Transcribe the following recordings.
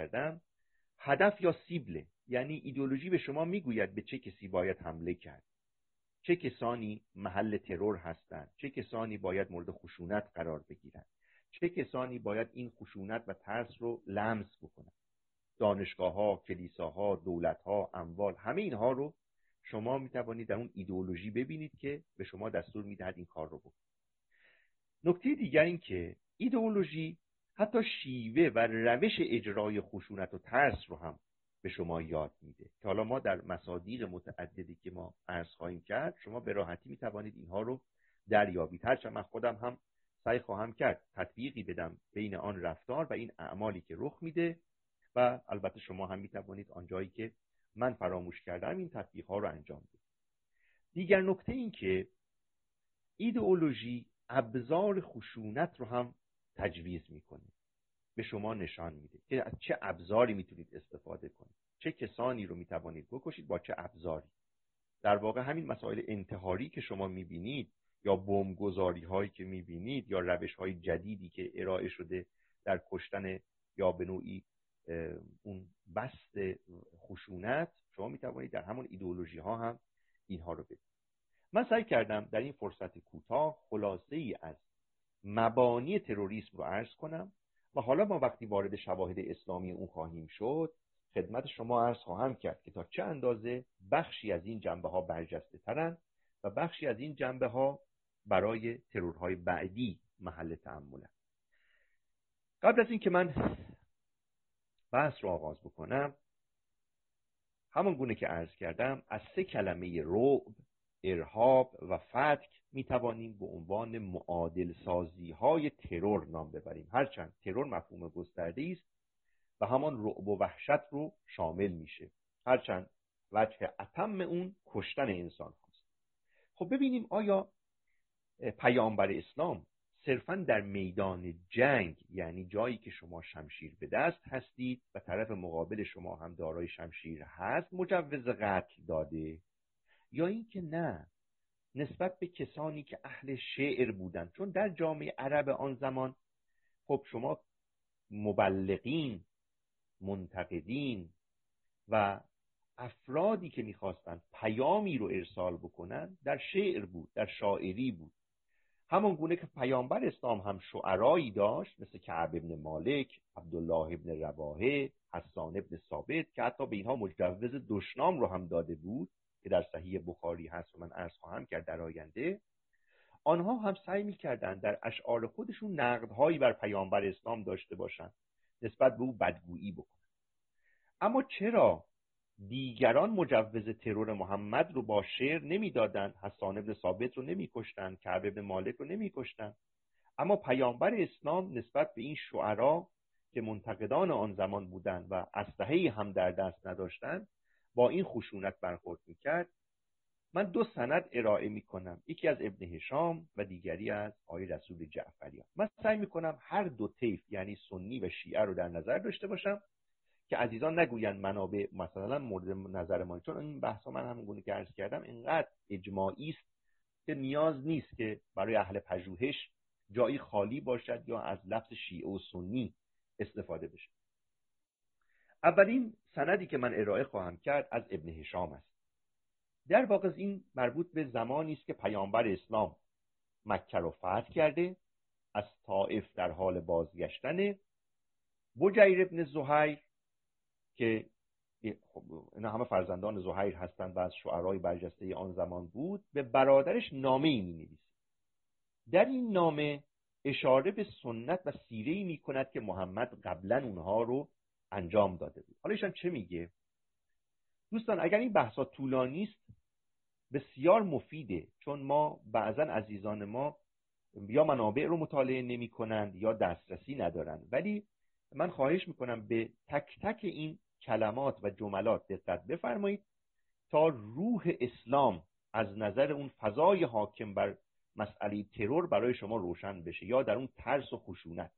کردم هدف یا سیبله، یعنی ایدئولوژی به شما میگوید به چه کسی باید حمله کرد، چه کسانی محل ترور هستند، چه کسانی باید مورد خشونت قرار بگیرند، چه کسانی باید این خشونت و ترس رو لمس بکنند. دانشگاه‌ها، کلیساها، دولت‌ها، اموال، همه اینها رو شما میتوانید در اون ایدئولوژی ببینید که به شما دستور میدهد این کار رو بکنید. نکته دیگر این که ایدئولوژی حتی شیوه و روش اجرای خشونت و ترس رو هم به شما یاد میده که حالا ما در مصادیق متعددی که ما عرض خواهیم کرد شما به راحتی میتوانید اینها رو دریابید. هرچند من خودم هم سعی خواهم کرد تطبیقی بدم بین آن رفتار و این اعمالی که رخ میده و البته شما هم میتوانید آنجایی که من فراموش کردم این تطبیقها رو انجام بدید. دیگر نکته این که ایدئولوژی ابزار خشونت رو هم تجویز میکنه، به شما نشان میده که از چه ابزاری میتونید استفاده کنید، چه کسانی رو میتوانید بکشید با چه ابزاری. در واقع همین مسائل انتحاری که شما میبینید یا بمبگذاری هایی که میبینید یا روش های جدیدی که ارائه شده در کشتن یا به نوعی اون بست خشونت، شما میتوانید در همون ایدئولوژی ها هم اینها رو ببینید. من سعی کردم در این فرصت کوتاه خلاصه ای از مبانی تروریسم رو عرض کنم و حالا ما وقتی وارد شواهد اسلامی اون خواهیم شد خدمت شما عرض خواهم کرد که تا چه اندازه بخشی از این جنبه ها برجسته ترند و بخشی از این جنبه ها برای ترورهای بعدی محل تأملند. قبل از این که من بحث رو آغاز بکنم، همون گونه که عرض کردم از سه کلمه رعب، ارهاب و فتک میتوانیم به عنوان معادل سازی های ترور نام ببریم. هرچند ترور مفهوم گسترده‌ای است و همان رعب و وحشت رو شامل میشه، هرچند وجه اتم اون کشتن انسان هست. خب ببینیم آیا پیامبر اسلام صرفاً در میدان جنگ، یعنی جایی که شما شمشیر به دست هستید و طرف مقابل شما هم دارای شمشیر هست، مجوز قتل داده، یا اینکه نه، نسبت به کسانی که اهل شعر بودند؟ چون در جامعه عرب آن زمان خب شما مبلغین، منتقدین و افرادی که میخواستند پیامی رو ارسال بکنن در شعر بود، در شاعری بود. همون گونه که پیامبر اسلام هم شعرایی داشت مثل کعب ابن مالک، عبدالله ابن رواحه، حسان ابن ثابت که حتی به اینها مجوز دشنام رو هم داده بود که در صحیح بخاری هست و من عرض خواهم کرد در آینده. آنها هم سعی می‌کردند در اشعار خودشون نقدهایی بر پیامبر اسلام داشته باشند، نسبت به او بدگویی بکنند. اما چرا دیگران مجوز ترور محمد رو با شعر نمیدادند؟ حسان ابن ثابت رو نمی‌کشتند، کعب ابن مالک رو نمی‌کشتند، اما پیامبر اسلام نسبت به این شعرا که منتقدان آن زمان بودند و اسلحه‌ای هم در دست نداشتند با این خشونت برخورد می‌کرد. من دو سند ارائه می‌کنم، یکی از ابن هشام و دیگری از آقای رسول جعفری. من سعی می‌کنم هر دو طیف یعنی سنی و شیعه رو در نظر داشته باشم که عزیزان نگویند منابع مثلا مورد نظر ما، چون این بحثا من همون گونه که عرض کردم اینقدر اجماعی است که نیاز نیست که برای اهل پژوهش جایی خالی باشد یا از لفظ شیعه و سنی استفاده بشه. اولین سندی که من ارائه خواهم کرد از ابن هشام است. در واقع این مربوط به زمانی است که پیامبر اسلام مکه رو فتح کرده، از طائف در حال بازگشتن. بجیر ابن زهیر که اینا همه فرزندان زهیر هستند و از شعرای برجسته آن زمان بود، به برادرش نامه‌ای می‌نویسه. در این نامه اشاره به سنت و سیره‌ای می‌کند که محمد قبلا اونها رو انجام داده بود. حالا ایشان چه میگه؟ دوستان اگر این بحثا طولانی است بسیار مفیده، چون ما بعضا عزیزان ما یا منابع رو مطالعه نمی کنند یا دسترسی ندارند، ولی من خواهش میکنم به تک تک این کلمات و جملات دقت بفرمایید تا روح اسلام از نظر اون فضای حاکم بر مسئله ترور برای شما روشن بشه یا در اون ترس و خشونت.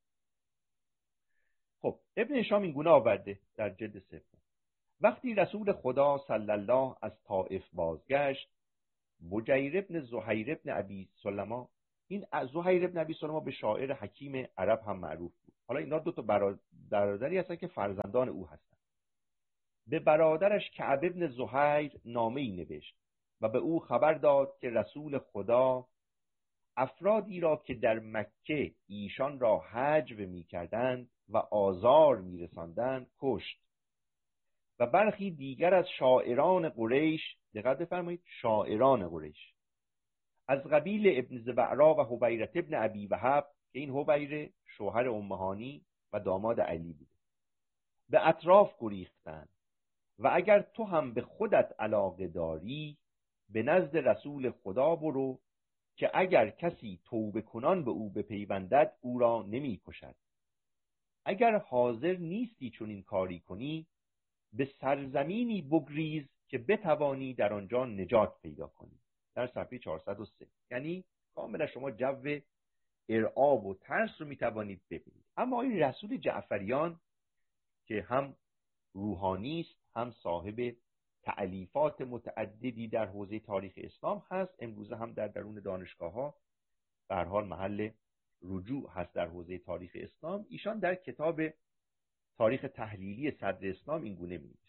خب ابن هشام این گونه آورده در جلد 3: وقتی رسول خدا صلی الله از طائف بازگشت، بجیر ابن زهیر ابن ابی سلمة، این زهیر ابن ابی سلمة به شاعر حکیم عرب هم معروف بود، حالا اینا دو تا برادری هستن که فرزندان او هستن. به برادرش کعب ابن زهیر نامه‌ای نوشت و به او خبر داد که رسول خدا افرادی را که در مکه ایشان را هجو می‌کردند و آزار می‌رساندند کشت و برخی دیگر از شاعران قریش، دقت بفرمایید، شاعران قریش از قبیل ابن زبعرا و حبیرة ابن ابی وهب، که این حبیره شوهر امهانی و داماد علی بود، به اطراف گریختند و اگر تو هم به خودت علاقه داری به نزد رسول خدا برو که اگر کسی توبه کنان به او بپیوندد او را نمی کشد. اگر حاضر نیستی چون این کاری کنی به سرزمینی بگریز که بتوانی در آنجا نجات پیدا کنی. در صفحه 403. یعنی کاملا شما جو ارعاب و ترس رو میتوانید ببینید. اما این رسول جعفریان که هم روحانی است هم صاحب تألیفات متعددی در حوزه تاریخ اسلام هست، امروزه هم در درون دانشگاه‌ها به هر حال محل رجوع هست در حوزه تاریخ اسلام. ایشان در کتاب تاریخ تحلیلی صدر اسلام این گونه می‌نویسه.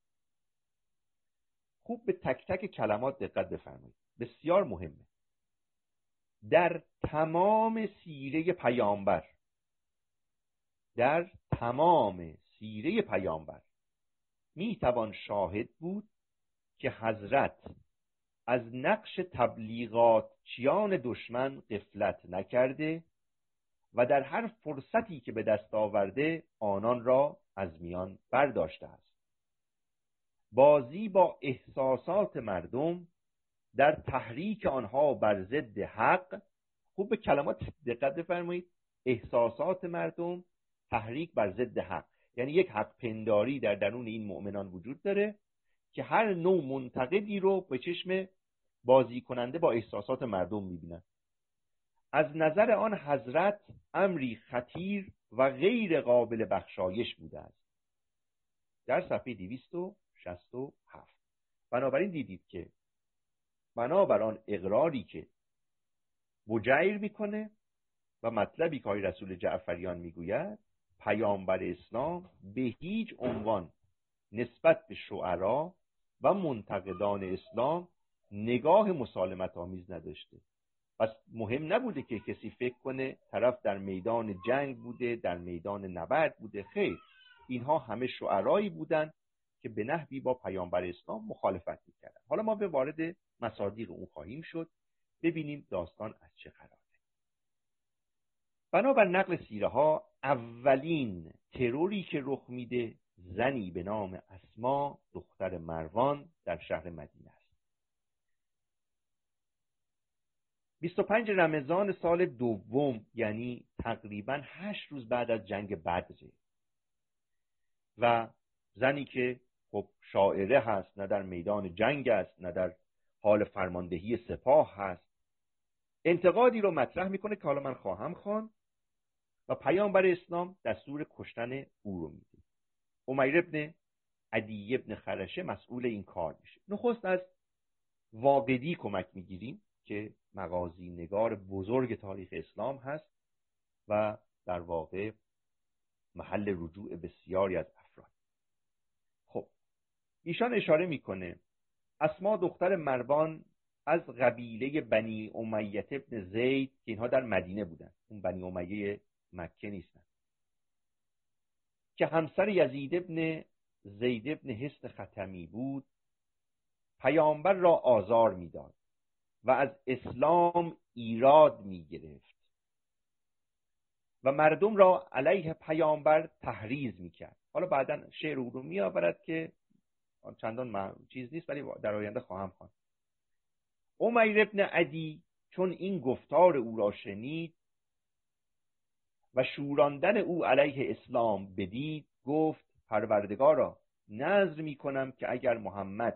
خوب به تک تک کلمات دقت بفرمایید، بسیار مهمه. در تمام سیره پیامبر، در تمام سیره پیامبر میتوان شاهد بود که حضرت از نقش تبلیغات چیان دشمن غفلت نکرده و در هر فرصتی که به دست آورده آنان را از میان برداشته است. بازی با احساسات مردم در تحریک آنها بر ضد حق، خوب به کلمات دقت بفرمایید، احساسات مردم تحریک بر ضد حق، یعنی یک حق پنداری در درون این مؤمنان وجود داره که هر نوع منتقدی رو به چشم بازی کننده با احساسات مردم میبینن. از نظر آن حضرت امری خطیر و غیر قابل بخشایش بوده است. در صفحه 267. بنابراین دیدید که بنابر آن اقراری که بجیر میکنه و مطلبی که رسول جعفریان میگوید، پیامبر اسلام به هیچ عنوان نسبت به شعرا و منتقدان اسلام نگاه مسالمت آمیز نداشته. پس مهم نبوده که کسی فکر کنه طرف در میدان جنگ بوده، در میدان نبرد بوده. خیر، اینها همه شعرایی بودن که به نحوی با پیامبر اسلام مخالفت میکردن. حالا ما به وارد مصادیق اون خواهیم شد، ببینیم داستان از چه قراره. بنابر نقل سیره ها اولین تروری که رخ میده زنی به نام اسما دختر مروان در شهر مدینه است. 25 رمضان سال دوم، یعنی تقریباً 8 روز بعد از جنگ بدر، و زنی که خب شاعره هست، نه در میدان جنگ است نه در حال فرماندهی سپاه هست، انتقادی رو مطرح میکنه که حالا من خواهم خواند و پیامبر اسلام دستور کشتن او رو میده. امیر ابن عدی ابن خرشه مسئول این کار میشه. نخست از واقدی کمک میگیریم که مغازی نگار بزرگ تاریخ اسلام هست و در واقع محل رجوع بسیاری از افراد. خب ایشان اشاره میکنه اسما دختر مروان از قبیله بنی امیه ابن زید که اینها در مدینه بودن، اون بنی امیه مکه نیستن، که همسر یزید ابن زید ابن حصن ختمی بود، پیامبر را آزار میداد و از اسلام ایراد میگرفت و مردم را علیه پیامبر تحریض میکرد. حالا بعداً شعر او رو میآورد که چندان چیز نیست ولی در آینده خواهم خواند. امیر ابن عدی چون این گفتار او را شنید و شوراندن او علیه اسلام بدید، گفت پروردگارا نذر میکنم که اگر محمد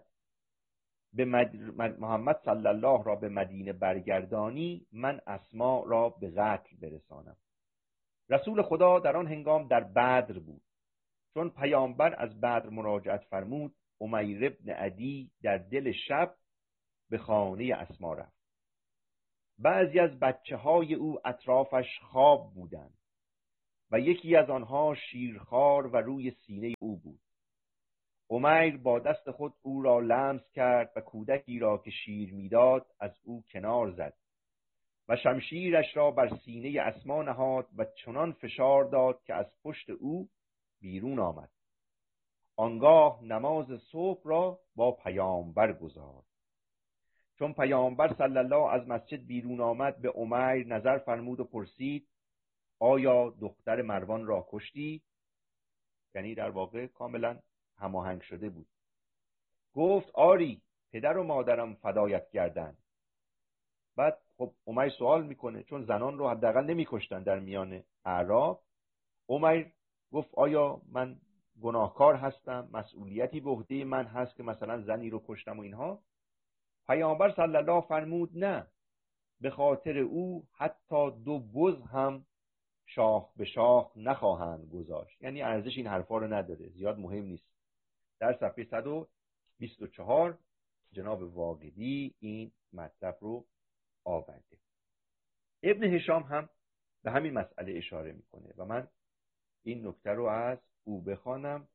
صلی الله را به مدینه برگردانی، من اسما را به قتل برسانم. رسول خدا در آن هنگام در بدر بود. چون پیامبر از بدر مراجعت فرمود، امیر ابن عدی در دل شب به خانه اسما رفت. بعضی از بچه های او اطرافش خواب بودند. و یکی از آنها شیرخوار و روی سینه او بود. عمیر با دست خود او را لمس کرد و کودکی را که شیر میداد از او کنار زد و شمشیرش را بر سینه اسما نهاد و چنان فشار داد که از پشت او بیرون آمد. آنگاه نماز صبح را با پیامبر گزارد. چون پیامبر صلی الله از مسجد بیرون آمد به عمیر نظر فرمود و پرسید آیا دختر مروان را کشتی؟ یعنی در واقع کاملا هماهنگ شده بود. گفت آری، پدر و مادرم فدایت کردند. بعد خب عمیر سوال میکنه، چون زنان رو حداقل نمیکشتن در میان اعراب. عمیر گفت آیا من گناهکار هستم؟ مسئولیتی به عهده من هست که مثلا زنی رو کشتم و اینها؟ پیامبر صلی الله فرمود نه، به خاطر او حتی 2 بز هم شاخ به شاخ نخواهند گذاشت. یعنی ارزش این حرفا رو نداره، زیاد مهم نیست. در صفحه 124 جناب واقدی این مطلب رو آورده. ابن هشام هم به همین مسئله اشاره میکنه و من این نکته رو از او بخوانم.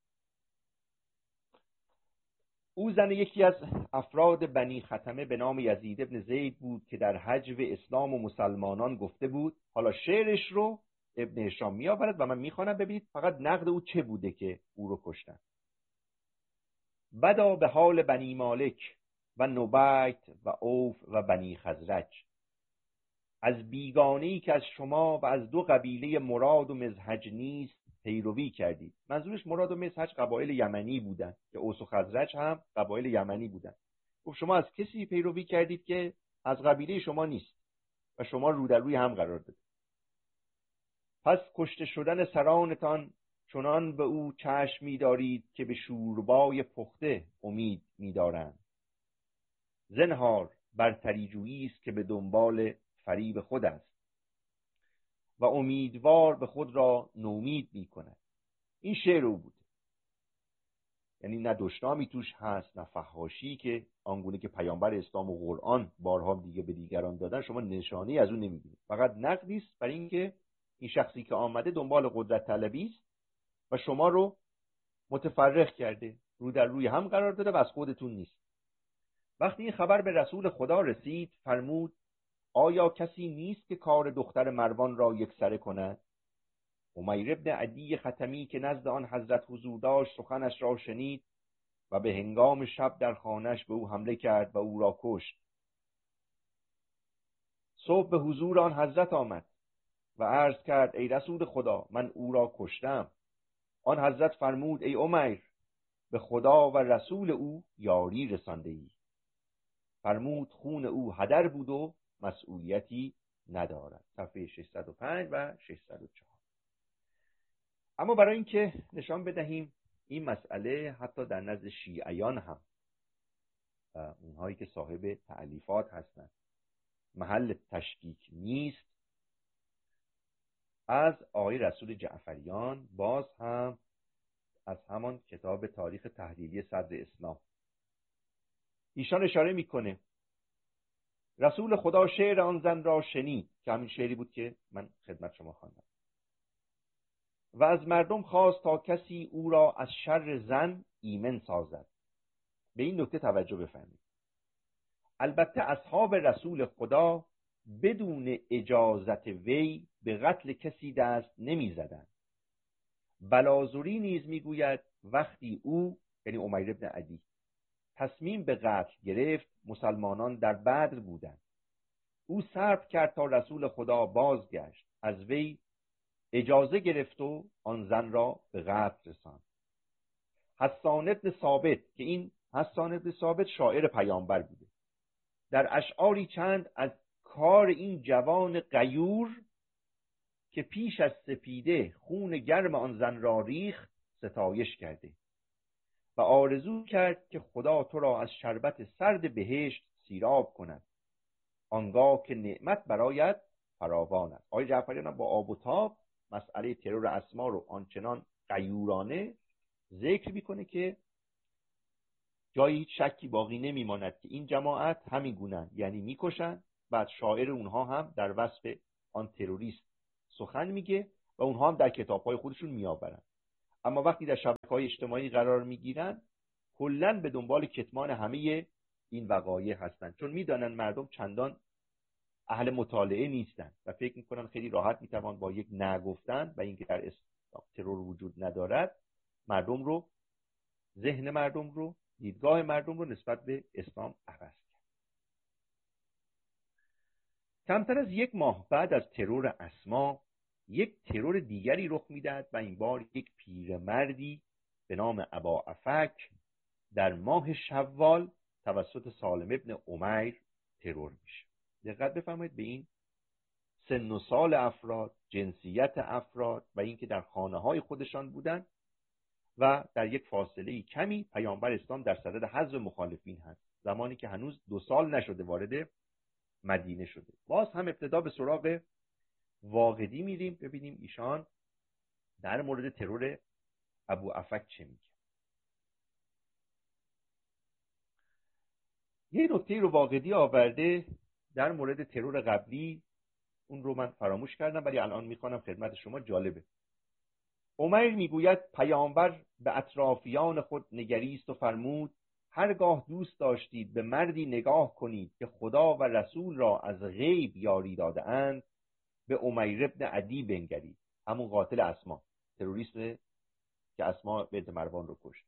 او زن یکی از افراد بنی ختمه به نام یزید ابن زید بود که در حجو اسلام و مسلمانان گفته بود. حالا شعرش رو ابن هشام می آورد و من میخوانم، ببینید فقط نقد او چه بوده که او رو کشتن. بدا به حال بنی مالک و نبیت و اوف و بنی خزرج از بیگانه‌ای که از شما و از 2 قبیله مراد و مزهج نیست پیروی کردید. منظورش مراد و مزهج قبایل یمنی بودن که اوس و خزرج هم قبایل یمنی بودن. گفت شما از کسی پیروی کردید که از قبیله شما نیست و شما رو در روی هم قرار دادید. پس کشته شدن سرانتان چنان به او چشم می‌دارید که به شوربای پخته امید می‌دارند. زنهار برتری جویی است که به دنبال فریب خود است و امیدوار به خود را نومید می‌کند. این شعر او بود. یعنی نه دشنامی توش هست نه فحاشی که آنگونه که پیامبر اسلام و قرآن بارها دیگه به دیگران دادن شما نشانی از اون نمی‌بینید. فقط نقدی است برای اینکه این شخصی که آمده دنبال قدرت طلبی است و شما رو متفرق کرده، رو در روی هم قرار داده و از خودتون نیست. وقتی این خبر به رسول خدا رسید فرمود آیا کسی نیست که کار دختر مروان را یکسره کند؟ عمیر ابن عدی ختمی که نزد آن حضرت حضور داشت سخنش را شنید و به هنگام شب در خانه‌اش به او حمله کرد و او را کشت. صبح به حضور آن حضرت آمد و عرض کرد ای رسول خدا من او را کشتم. آن حضرت فرمود ای عمیر به خدا و رسول او یاری رسانده ای. فرمود خون او هدر بود و مسئولیتی ندارد. صفحه 605 و 604. اما برای اینکه نشان بدهیم این مسئله حتی در نزد شیعیان هم اونهایی که صاحب تألیفات هستند محل تشکیک نیست، از آقای رسول جعفریان باز هم از همان کتاب تاریخ تحلیلی صدر اسلام ایشان اشاره میکنه رسول خدا شعر آن زن را شنید که همین شعری بود که من خدمت شما خواندم و از مردم خواست تا کسی او را از شر زن ایمن سازد. به این نکته توجه بفرمایید. البته اصحاب رسول خدا بدون اجازت وی به قتل کسی دست نمی زدند. بلازوری نیز میگوید وقتی او یعنی عمیر ابن عدی تصمیم به قتل گرفت مسلمانان در بدر بودند. او صبر کرد تا رسول خدا بازگشت، از وی اجازه گرفت و آن زن را به قتل رساند. حسان بن ثابت که این حسان بن ثابت شاعر پیامبر بوده، در اشعاری چند از کار این جوان غیور که پیش از سپیده خون گرم آن زن را ریخت ستایش کرده و آرزو کرد که خدا تو را از شربت سرد بهشت سیراب کند آنگاه که نعمت برایت فراوان است. آقای جعفریان با آب و تاب مسئله ترور اسما رو آنچنان غیورانه ذکر میکنه که جایی هیچ شکی باقی نمیماند که این جماعت همین گونن، یعنی میکشن. بعد شاعر اونها هم در وصف آن تروریست سخن میگه و اونها هم در کتاب‌های خودشون میآورن. اما وقتی در شبکه‌های اجتماعی قرار میگیرن کلاً به دنبال کتمان همه این وقایع هستن، چون میدانن مردم چندان اهل مطالعه نیستن و فکر میکنن خیلی راحت میتوان با یک نگفتن و اینکه در اسلام ترور وجود ندارد مردم رو، ذهن مردم رو، دیدگاه مردم رو نسبت به اسلام عوض کرد. کمتر از 1 ماه بعد از ترور اسما یک ترور دیگری رخ میدهد و این بار یک پیرمردی به نام ابوعفک در ماه شوال توسط سالم ابن امیر ترور میشه. دقت بفرمایید به این سن و سال افراد، جنسیت افراد و اینکه در خانه‌های خودشان بودند و در یک فاصله کمی پیامبر اسلام در صدد حذف مخالفین هست، زمانی که هنوز 2 سال نشده وارد مدینه شده. باز هم ابتدا به سراغ واقدی میریم ببینیم ایشان در مورد ترور ابوعفک چه میگه. یه نکته رو واقدی آورده در مورد ترور قبلی، اون رو من فراموش کردم ولی الان میخوانم خدمت شما، جالبه. عمر میگوید پیامبر به اطرافیان خود نگریست و فرمود هرگاه دوست داشتید به مردی نگاه کنید که خدا و رسول را از غیب یاری داده اند به عمیر ابن عدی بنگرید، همون قاتل اسما، تروریست که اسما بنت مروان رو کشت.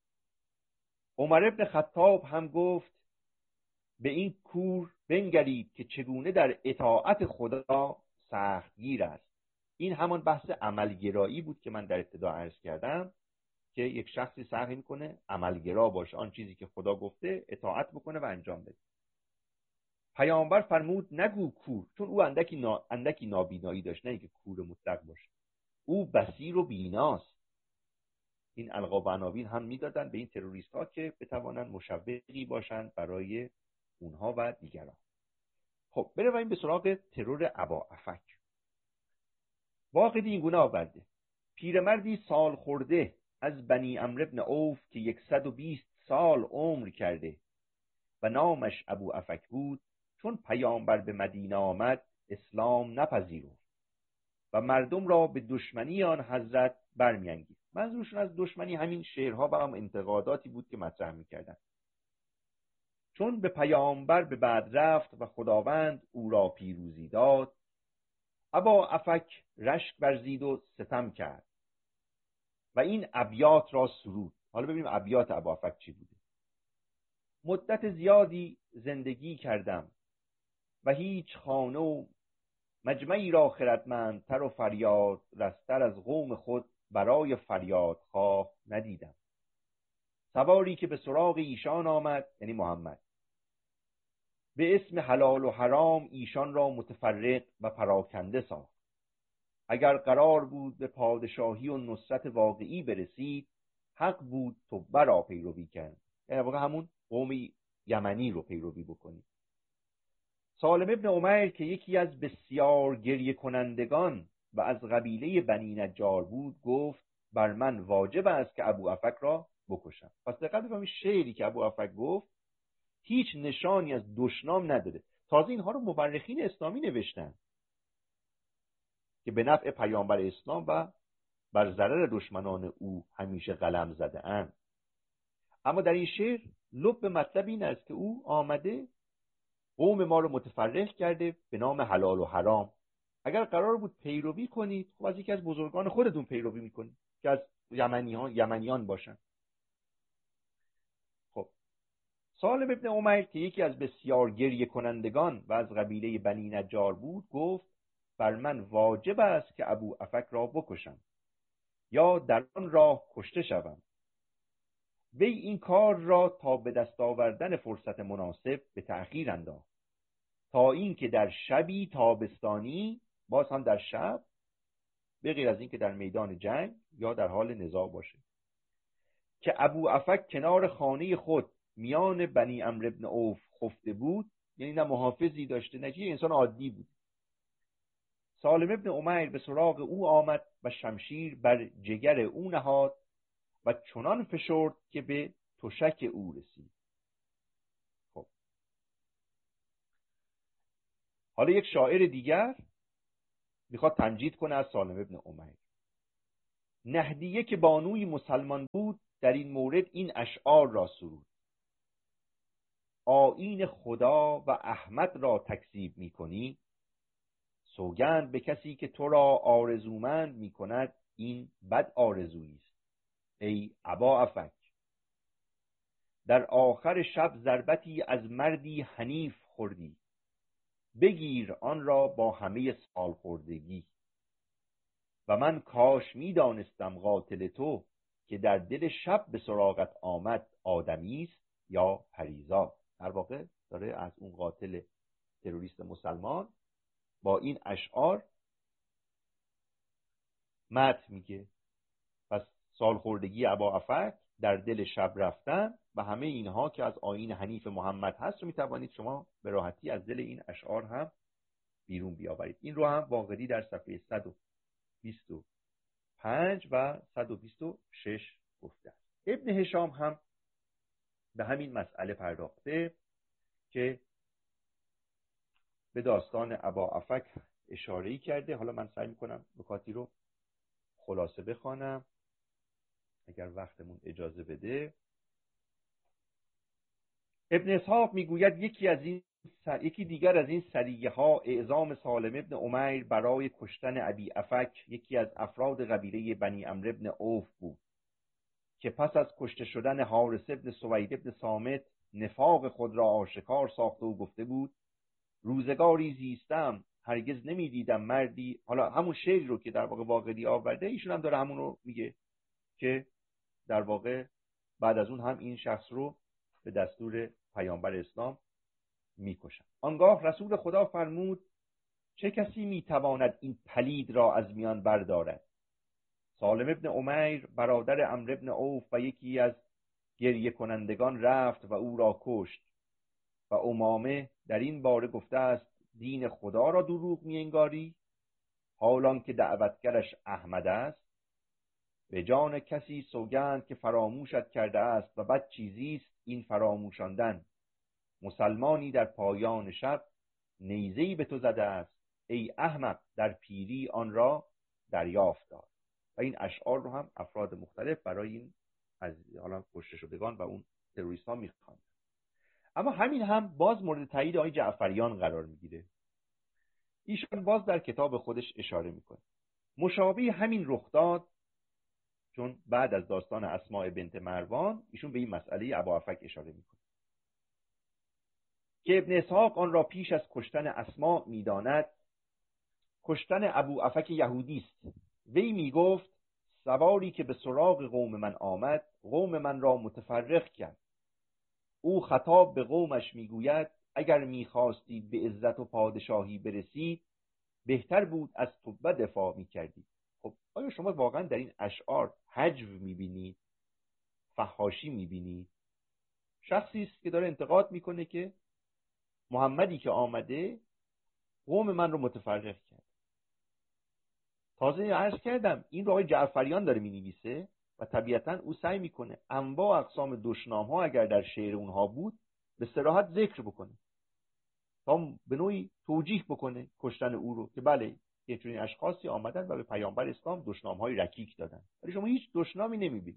عمر ابن خطاب هم گفت به این کور بنگرید که چگونه در اطاعت خدا سختگیر است. این همان بحث عملگرایی بود که من در ابتدا عرض کردم که یک شخصی سعی میکنه عملگرا باشه، آن چیزی که خدا گفته اطاعت بکنه و انجام بده. پیامبر فرمود نگو کور، چون او اندکی نابینایی داشت، نه اینکه کور مطلق باشه، او بصیر و بیناست. این القاب و عناوین هم میدادن به این تروریست ها که بتوانند مشوقی باشند برای اونها و دیگران. خب برویم به سراغ ترور ابوعفک. واقعی این گونه آورده پیرمردی سال خورده از بنی عمرو بن عوف که 120 سال عمر کرده و نامش ابوعفک بود، چون پیامبر به مدینه آمد اسلام نپذیرفت و مردم را به دشمنی آن حضرت برمی‌انگیخت. منظورشون از دشمنی همین شعرها و هم انتقاداتی بود که مطرح می‌کردند. چون به پیامبر به بعد رفت و خداوند او را پیروزی داد، ابوعفک رشک ورزید و ستم کرد و این ابیات را سرود. حالا ببینیم ابیات ابوعفک چی بوده. مدت زیادی زندگی کردم و هیچ خانه و مجمعی را خردمندتر و فریاد رستر از قوم خود برای فریاد خواه ندیدم. سواری که به سراغ ایشان آمد، یعنی محمد، به اسم حلال و حرام ایشان را متفرق و پراکنده ساخت. اگر قرار بود به پادشاهی و نصرت واقعی برسید، حق بود تو برا پیروی کرد، یعنی واقعا همون قوم یمنی رو پیروی بکنید. سالم ابن عمر که یکی از بسیار گریه کنندگان و از قبیله بنی نجار بود گفت بر من واجب است که ابوعفک را بکشم. پس دقت بفرمایید شعری که ابوعفک گفت هیچ نشانی از دشنام نداره. تازه اینها رو مورخین اسلامی نوشتن که به نفع پیامبر اسلام و بر ضرر دشمنان او همیشه قلم زده اند. اما در این شعر لب مطلب این است که او آمده قوم ما رو متفرق کرده به نام حلال و حرام. اگر قرار بود پیروی کنید، خب از یکی از بزرگان خودتون پیروی میکنید که از یمنیان باشن. خب سالم ابن عمر که یکی از بسیار گریه کنندگان و از قبیله بنی نجار بود گفت بر من واجب است که ابوعفک را بکشم یا در آن راه کشته شوم. وی این کار را تا به دست آوردن فرصت مناسب به تأخیر انداخت تا اینکه در شبی تابستانی، باز هم در شب، به غیر از اینکه در میدان جنگ یا در حال نزاع باشه، که ابوعفک کنار خانه خود میان بنی عمرو بن عوف خفته بود، یعنی نه محافظی داشته نه چیزی، انسان عادی بود. سالم ابن عمر به سراغ او آمد و شمشیر بر جگر او نهاد و چنان فشرد که به تشک او رسید. خب حالا یک شاعر دیگر میخواد تمجید کنه از سالم ابن امیر. نهدیه که بانوی مسلمان بود در این مورد این اشعار را سرود: آیین خدا و احمد را تکذیب میکنی، سوگند به کسی که تو را آرزومند میکند این بد آرزویی است. ای ابا افک، در آخر شب ضربتی از مردی حنیف خوردی، بگیر آن را با همه سال خوردگی. و من کاش میدانستم قاتل تو که در دل شب به سراغت آمد آدمی است یا پریزاد. در واقع داره از اون قاتل تروریست مسلمان با این اشعار مدح میگه. پس سالخوردگی ابا افک، در دل شب رفتن و همه اینها که از آیین حنیف محمد هست رو میتوانید شما به راحتی از دل این اشعار هم بیرون بیاورید. این رو هم واقعی در صفحه 125 و 126 گفته است. ابن هشام هم به همین مسئله پرداخته که به داستان ابا افک اشاره‌ای کرده. حالا من سعی میکنم نکاتی رو خلاصه بخوانم اگر وقتمون اجازه بده. ابن اسحاق میگوید یکی دیگر از این سریه ها اعزام سالم ابن امیر برای کشتن ابی افک، یکی از افراد قبیله بنی عمرو ابن عوف بود که پس از کشته شدن حارث ابن سوید ابن صامت نفاق خود را آشکار ساخته و گفته بود: روزگاری زیستم هرگز نمیدیدم مردی. حالا همون شعر رو که در واقع واقعی آورده، ایشون هم داره همون رو میگه که در واقع بعد از اون هم این شخص رو به دستور پیامبر اسلام میکشن. آنگاه رسول خدا فرمود: چه کسی میتواند این پلید را از میان بردارد؟ سالم ابن امیر برادر عمرو ابن عوف و یکی از گریه کنندگان رفت و او را کشت. و امامه در این باره گفته است: دین خدا را دروغ می‌انگاری حالان که دعوتگرش احمد است. به جان کسی سوگند که فراموشت کرده است و بد چیزی است این فراموشاندن. مسلمانی در پایان شب نیزه‌ای به تو زده است، ای احمق در پیری آن را دریافت دار. و این اشعار رو هم افراد مختلف برای این از حالا کشته شدگان و اون تروریست ها میخوان. اما همین هم باز مورد تایید آقای جعفریان قرار میگیره. ایشان باز در کتاب خودش اشاره میکنه مشابه همین رخ داد، چون بعد از داستان اسماء بنت مروان ایشون به این مسئله ابا افک اشاره میکنه که ابن اسحاق آن را پیش از کشتن اسماء میداند. کشتن ابو افک یهودی است. وی میگفت: سواری که به سراغ قوم من آمد قوم من را متفرق کرد. او خطاب به قومش میگوید: اگر میخواستید به عزت و پادشاهی برسید بهتر بود از طبه دفاع میکردید. خب آیا شما واقعا در این اشعار حجو میبینید؟ فحاشی میبینید؟ شخصی است که داره انتقاد میکنه که محمدی که آمده قوم من رو متفرق کرد. تازه عرض کردم این رو آقای جعفریان داره مینویسه و طبیعتا او سعی میکنه انواع اقسام دشنام ها اگر در شعر اونها بود به صراحت ذکر بکنه تا به نوعی توجیه بکنه کشتن او رو، که بله یه چنین اشخاصی آمدن و به پیامبر اسلام دشنام های رکیک دادن، ولی شما هیچ دشنامی نمیبینید.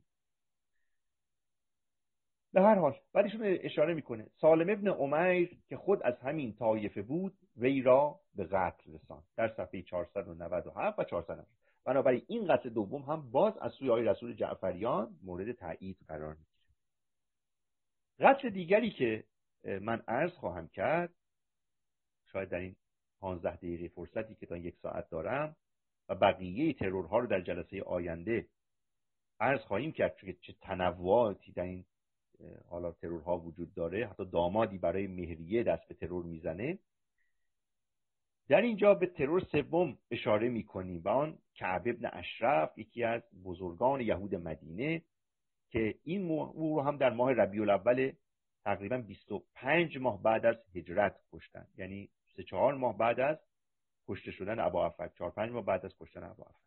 به هر حال بعدشون اشاره میکنه سالم ابن امیر که خود از همین طایفه بود وی را به قتل رساند در صفحه 497 و 498. بنابراین این قتل دوم هم باز از سوی آقای رسول جعفریان مورد تایید قرار میگیره. قتل دیگری که من عرض خواهم کرد شاید در این 15 دقیقه فرصتی که تا 1 ساعت دارم و بقیه ترورها رو در جلسه آینده عرض خواهیم کرد، چون چه تنوعاتی در این حالا ترورها وجود داره. حتی دامادی برای مهریه دست به ترور میزنه. در اینجا به ترور سوم اشاره میکنیم و آن کعب ابن اشرف، یکی از بزرگان یهود مدینه که این او رو هم در ماه ربیع الاول تقریبا 25 ماه بعد از هجرت کشتن، یعنی 3-4 ماه بعد از کشته شدن ابا افک، 4-5 ماه بعد از کشتن ابا افک.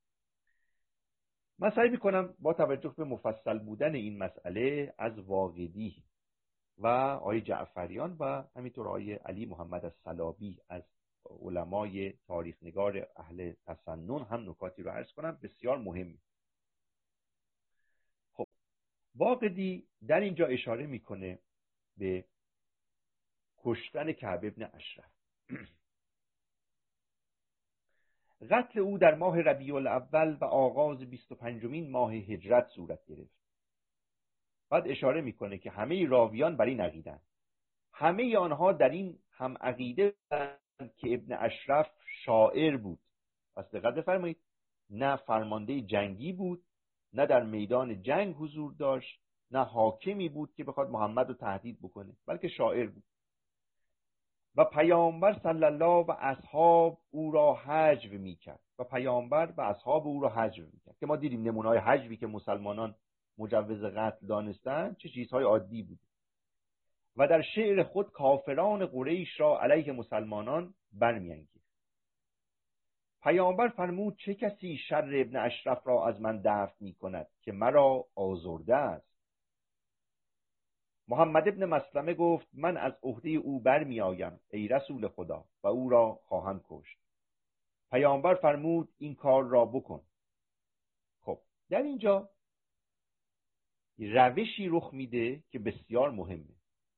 من سعی میکنم با توجه به مفصل بودن این مسئله از واقدی و آقای جعفریان و همینطور آقای علی محمد الصلابی از علمای تاریخ نگار اهل تسنن هم نکاتی رو عرض کنم بسیار مهمی. خب باقدی در اینجا اشاره میکنه به کشتن کعب ابن اشرف. قتل او در ماه ربیع الاول و آغاز 25مین ماه هجرت صورت گرفت. بعد اشاره میکنه که همه راویان بر این عقیدند، همه آنها در این هم عقیده بودند که ابن اشرف شاعر بود. پس دقت بفرمایید، نه فرمانده جنگی بود، نه در میدان جنگ حضور داشت، نه حاکمی بود که بخواد محمد رو تهدید بکنه، بلکه شاعر بود. و پیامبر صلی الله و اصحاب او را حجو میکرد و پیامبر و اصحاب او را حجو میکرد، که ما دیدیم نمونه‌های حجوی که مسلمانان مجوز قتل دانستند چه چیزهای عادی بود. و در شعر خود کافران قریش را علیه مسلمانان برمی‌انگیخت. پیامبر فرمود چه کسی شر ابن اشرف را از من دفع می‌کند که مرا آزرده است؟ محمد ابن مسلمه گفت من از عهده او برمی‌آیم ای رسول خدا و او را خواهم کشت. پیامبر فرمود این کار را بکن. خب در اینجا روشی رخ میده که بسیار مهمه.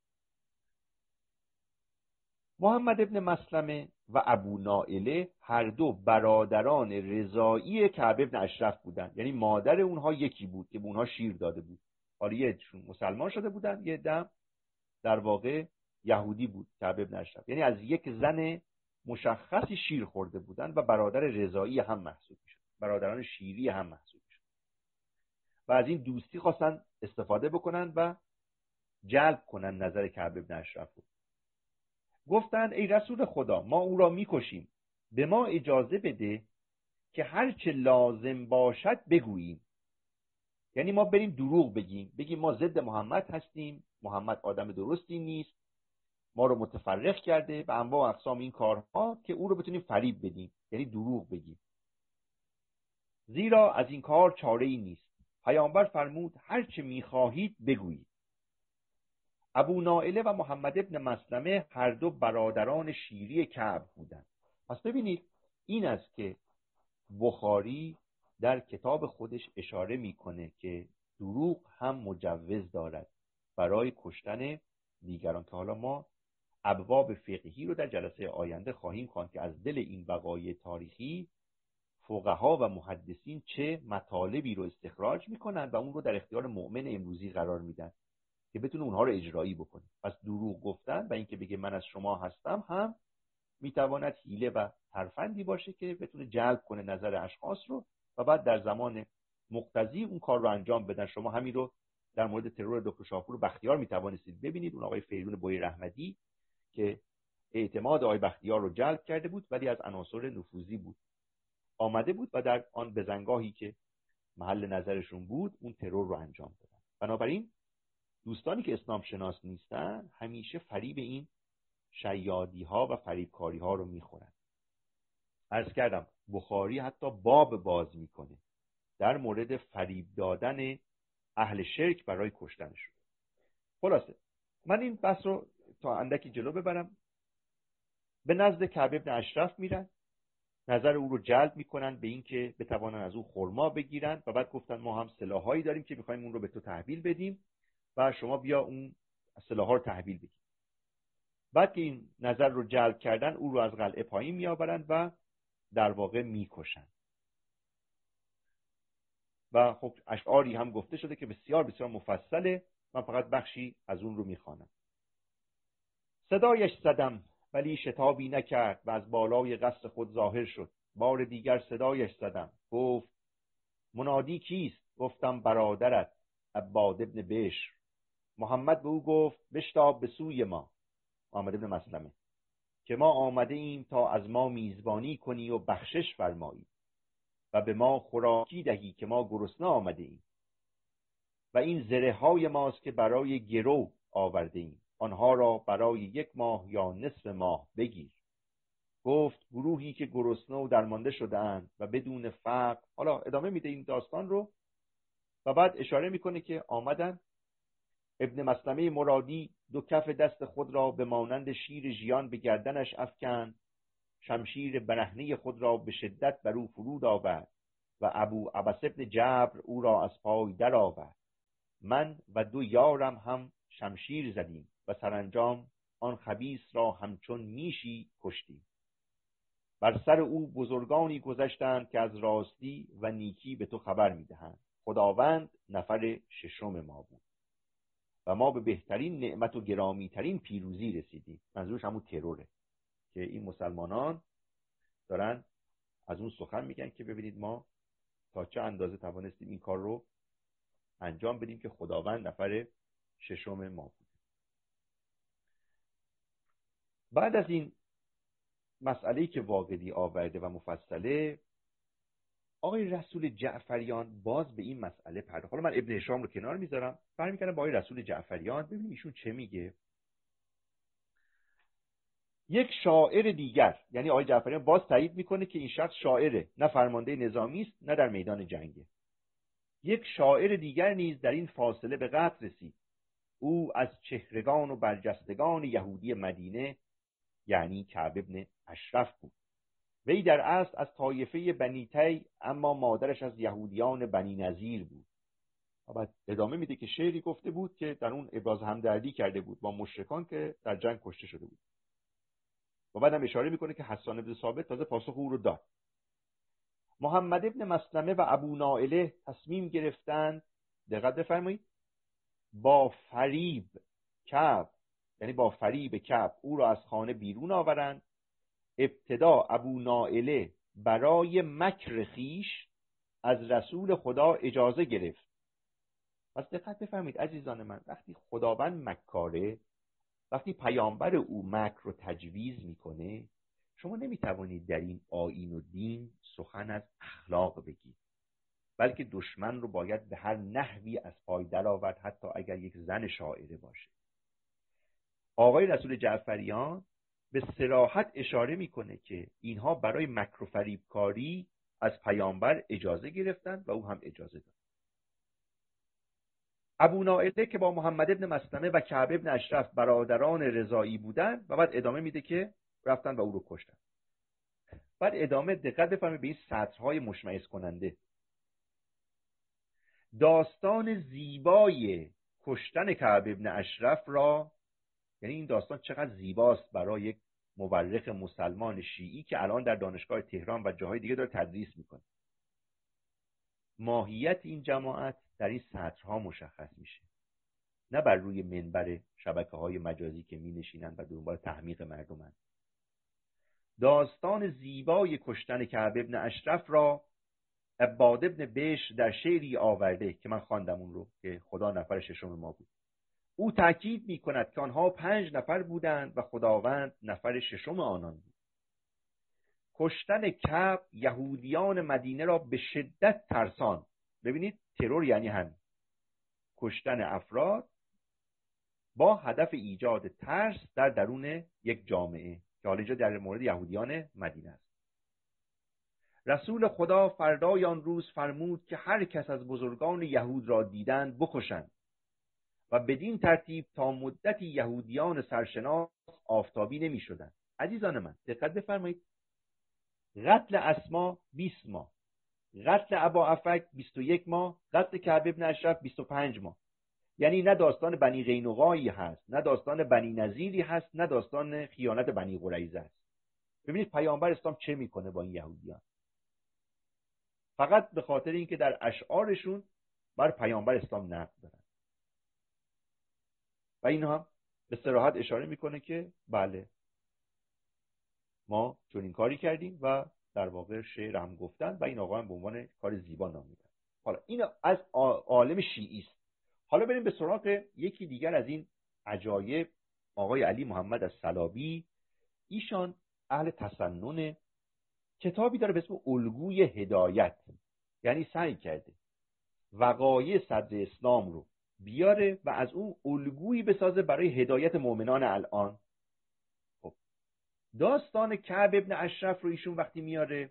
محمد ابن مسلمه و ابو نائله هر دو برادران رضایی کعب ابن اشرف بودند، یعنی مادر اونها یکی بود که به اونها شیر داده بود. حالا یه عده‌شون مسلمان شده بودن، یه عده در واقع یهودی بود کعب ابن اشرف، یعنی از یک زن مشخصی شیر خورده بودن و برادر رضایی هم محسوب میشد، برادران شیری هم محسوب میشد و از این دوستی خواستن استفاده بکنن و جلب کنن نظر کعب ابن اشرف رو. گفتند ای رسول خدا ما او را میکشیم، به ما اجازه بده که هر چه لازم باشد بگوییم. یعنی ما بریم دروغ بگیم ما ضد محمد هستیم، محمد آدم درستی نیست، ما رو متفرق کرده به انواع و اقسام این کارها، که او رو بتونیم فریب بدیم، یعنی دروغ بگیم. زیرا از این کار چاره ای نیست. پیامبر فرمود هر چه میخواهید بگویید. ابو نائله و محمد ابن مسلمه هر دو برادران شیری کعب بودند. پس ببینید این است که بخاری در کتاب خودش اشاره میکنه که دروغ هم مجوز دارد برای کشتن دیگران، که حالا ما ابواب فقهی رو در جلسه آینده خواهیم خواند که از دل این وقایع تاریخی فقها و محدثین چه مطالبی رو استخراج میکنن و اون رو در اختیار مؤمن امروزی قرار میدن که بتونه اونها رو اجرایی بکنه. پس دروغ گفتن و اینکه بگه من از شما هستم هم میتواند حیله و ترفندی باشه که بتونه جلب کنه نظر اشخاص رو و بعد در زمان مقتضی اون کار رو انجام بدن. شما همین رو در مورد ترور دکتر شاپور بختیار میتوانستید ببینید. اون آقای فریدون بویر احمدی که اعتماد آقای بختیار رو جلب کرده بود ولی از عناصر نفوذی بود، آمده بود و در آن بزنگاهی که محل نظرشون بود اون ترور رو انجام دادن. بنابراین دوستانی که اسلام شناس نیستن همیشه فریب این شیادی ها و فریبکاری ها رو میخورن. عرض کردم بخاری حتی باب باز میکنه در مورد فریب دادن اهل شرک برای کشتنشون. خلاصه من این بحث رو تا اندکی جلو ببرم. به نزد کعب ابن اشرف میرن، نظر او رو جلب میکنن به این که بتوانن از او خرما بگیرن و بعد گفتن ما هم سلاحایی داریم که میخوایم اون رو به تو تحویل بدیم و شما بیا اون سلاح‌ها رو تحویل بدید. بعد که این نظر رو جلب کردن او رو از قلعه پایین میآورن و در واقع میکشن. و خب اشعاری هم گفته شده که بسیار بسیار مفصله، من فقط بخشی از اون رو میخوانم. صدایش زدم ولی شتابی نکرد و از بالای قصر خود ظاهر شد. بار دیگر صدایش زدم، گفت منادی کیست؟ گفتم برادرت عباد ابن بشر. محمد به او گفت بشتاب به سوی ما، محمد ابن مسلمه، که ما آمده ایم تا از ما میزبانی کنی و بخشش فرمایی و به ما خوراکی دهی که ما گرسنه آمده ایم و این زره های ماست که برای گرو آورده ایم، آنها را برای 1 ماه یا نصف ماه بگیر. گفت گروهی که گرسنه و درمانده شده‌اند و بدون فقر. حالا ادامه میده این داستان رو و بعد اشاره میکنه که آمدن. ابن مسلمه مرادی 2 کف دست خود را به مانند شیر ژیان به گردنش افکند، شمشیر برهنه خود را به شدت بر او فرود آورد و ابو عبس ابن جبر او را از پای در آورد. من و 2 یارم هم شمشیر زدیم و سرانجام آن خبیث را همچون میشی کشتیم. بر سر او بزرگانی گذشتند که از راستی و نیکی به تو خبر میدهند. خداوند نفر 6 ما بود و ما به بهترین نعمت و گرامی ترین پیروزی رسیدیم. منظورش همون تروره که این مسلمانان دارن از اون سخن میگن که ببینید ما تا چه اندازه توانستیم این کار رو انجام بدیم که خداوند نفر 6 ما بود. بعد از این مسئله‌ای که واقعی آورده و مفصله، آقای رسول جعفریان باز به این مسئله پرداخت. حالا من ابن هشام رو کنار میذارم، برمیگردم با آقای رسول جعفریان ببینیم ایشون چه میگه. یک شاعر دیگر، یعنی آقای جعفریان باز تایید میکنه که این شخص شاعره، نه فرمانده نظامی است نه در میدان جنگه. یک شاعر دیگر نیز در این فاصله به قتل رسید. او از چهرگان و برجستگان یهودی مدینه یعنی کعب ابن اشرف بود. وی در اصل از طایفه بنی تی، اما مادرش از یهودیان بنی نظیر بود. و بعد ادامه میده که شعری گفته بود که در اون ابراز همدردی کرده بود با مشرکان که در جنگ کشته شده بود. و بعدم اشاره میکنه که حسان بن ثابت تازه پاسخ او رو داد. محمد ابن مسلمه و ابو نائله تصمیم گرفتند، دقت بفرمایید، با فریب کعب، یعنی با فریب کعب او را از خانه بیرون آورند. ابتدا ابو نائله برای مکر خیش از رسول خدا اجازه گرفت. پس دقت بفرمایید عزیزان من، وقتی خداوند مکاره، وقتی پیامبر او مکر رو تجویز میکنه، شما نمیتوانید در این آیین و دین سخن از اخلاق بگید، بلکه دشمن رو باید به هر نحوی از پای درآورد، حتی اگر یک زن شاعره باشه. آقای رسول جعفریان به صراحت اشاره میکنه که اینها برای مکر و فریبکاری از پیامبر اجازه گرفتند و او هم اجازه داد. ابو نائله که با محمد ابن مسلمه و کعب ابن اشرف برادران رضایی بودند و بعد ادامه میده که رفتن و او رو کشتن. بعد ادامه دقت بفرمایید به این سطرهای مشمئز کننده. داستان زیبای کشتن کعب ابن اشرف را، یعنی این داستان چقدر زیباست برای یک مورخ مسلمان شیعی که الان در دانشگاه تهران و جاهای دیگه داره تدریس میکنه. ماهیت این جماعت در این سطرها مشخص میشه، نه بر روی منبر شبکه‌های مجازی که می نشینند و دنبال تحمیق مردمند. داستان زیبای کشتن کعب ابن اشرف را عباد ابن بشر در شعری آورده که من خواندم اون رو، که خدا نفر 6 ما بود. او تأکید می کند که آنها 5 نفر بودند و خداوند نفر 6 آنان بود. کشتن کعب یهودیان مدینه را به شدت ترسان. ببینید ترور یعنی همین، کشتن افراد با هدف ایجاد ترس در درون یک جامعه، که حالا اینجا در مورد یهودیان مدینه است. رسول خدا فردای آن روز فرمود که هر کس از بزرگان یهود را دیدند بکشند و بدین ترتیب تا مدتی یهودیان سرشناس آفتابی نمی شدند. عزیزان من دقت بفرمایید، قتل اسما 20 ماه، قتل ابا افک 21 ماه، قتل کعب ابن اشرف 25 ماه. یعنی نه داستان بنی قینقایی هست، نه داستان بنی نظیری هست، نه داستان خیانت بنی قریظه است. ببینید پیامبر اسلام چه میکنه با این یهودیان، فقط به خاطر اینکه در اشعارشون بر پیامبر اسلام نقد دارن. و اینها به صراحت اشاره میکنه که بله ما چون این کاری کردیم و در واقع شعر هم گفتن و این آقا هم به عنوان کار زیبا نام میدن. حالا این از عالم شیعی است. حالا بریم به سراغ یکی دیگر از این عجایب، آقای علی محمد الصلابی. ایشان اهل تسنن، کتابی داره به اسم الگوی هدایت، یعنی سعی کرده وقایع صدر اسلام رو بیاره و از اون الگویی بسازه برای هدایت مؤمنان الان. خب داستان کعب ابن اشرف رو ایشون وقتی میاره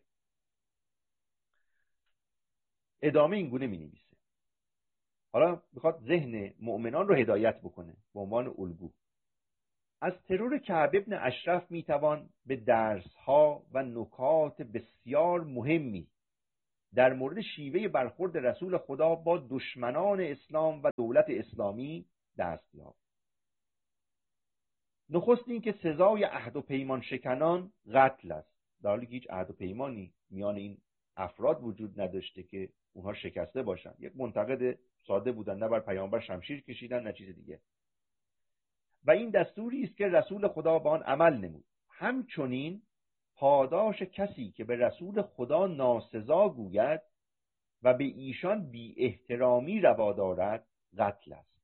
ادامه این گونه می‌نویسه. حالا میخواد ذهن مؤمنان رو هدایت بکنه به عنوان الگو. از ترور کعب ابن اشرف میتوان به درس‌ها و نکات بسیار مهمی در مورد شیوه برخورد رسول خدا با دشمنان اسلام و دولت اسلامی دست یافت. نخست این که سزای عهد و پیمان شکنان قتل است، در حالی که هیچ عهد و پیمانی میان این افراد وجود نداشته که اونها شکسته باشن. یک منتقد ساده بودن، نه بر پیامبر شمشیر کشیدن نه چیز دیگه. و این دستوری است که رسول خدا با آن عمل نمود. همچنین پاداش کسی که به رسول خدا ناسزا گوید و به ایشان بی احترامی روا دارد قتل است.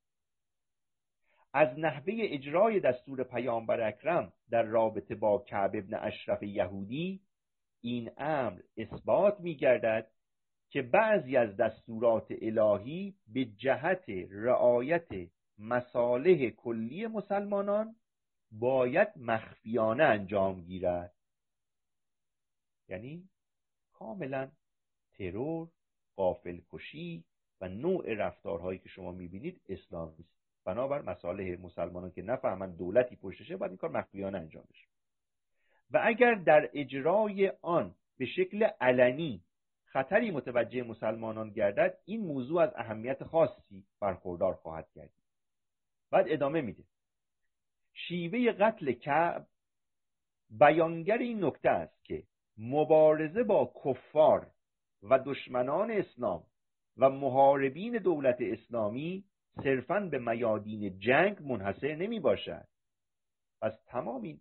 از نحوه اجرای دستور پیامبر اکرم در رابطه با کعب ابن اشرف یهودی این امر اثبات می‌گردد که بعضی از دستورات الهی به جهت رعایت مصالح کلی مسلمانان باید مخفیانه انجام گیرد. یعنی کاملا ترور، غافلکشی و نوع رفتارهایی که شما می‌بینید اسلامی است. بنابر مصالح مسلمانان که نفهمن دولتی پشتشه باید این کار مخفیانه انجام بشه. و اگر در اجرای آن به شکل علنی خطری متوجه مسلمانان گردد، این موضوع از اهمیت خاصی برخوردار خواهد گردید. بعد ادامه میده. شیوه قتل کعب بیانگر این نکته است که مبارزه با کفار و دشمنان اسلام و محاربین دولت اسلامی صرفاً به میادین جنگ منحصر نمی باشد. پس تمام این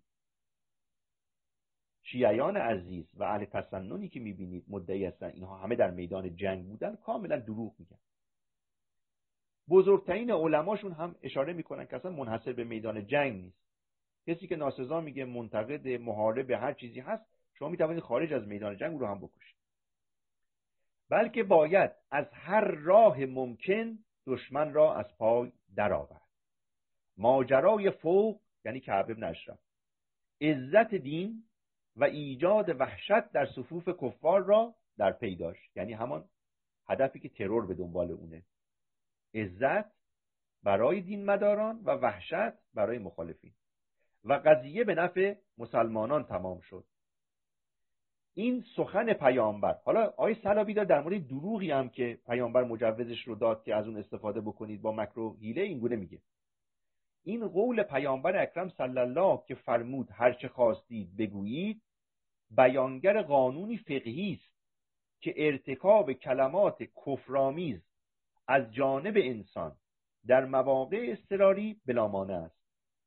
شیعیان عزیز و اهل تسننی که میبینید مدعی هستن اینها همه در میدان جنگ بودن، کاملا دروغ میگن. بزرگترین علماشون هم اشاره میکنن که اصلا منحصر به میدان جنگ نیست. کسی که ناسزا میگه، منتقد، محارب، هر چیزی هست، شما میتوانید خارج از میدان جنگ رو هم بکشید. بلکه باید از هر راه ممکن دشمن را از پای درآورد. ماجرای فوق یعنی کعب ابن اشرف، عزت دین و ایجاد وحشت در صفوف کفار را در پی داشت. یعنی همان هدفی که ترور به دنبال اونه، عزت برای دین مداران و وحشت برای مخالفین. و قضیه به نفع مسلمانان تمام شد. این سخن پیامبر. حالا آیه صلابی در مورد دروغی هم که پیامبر مجوزش رو داد که از اون استفاده بکنید با مکر و حیله، این گونه میگه. این قول پیامبر اکرم صلی الله که فرمود هر چه خواستید بگویید، بیانگر قانونی فقهی است که ارتکاب کلمات کفرآمیز از جانب انسان در مواقع اضطراری بلا مانع است.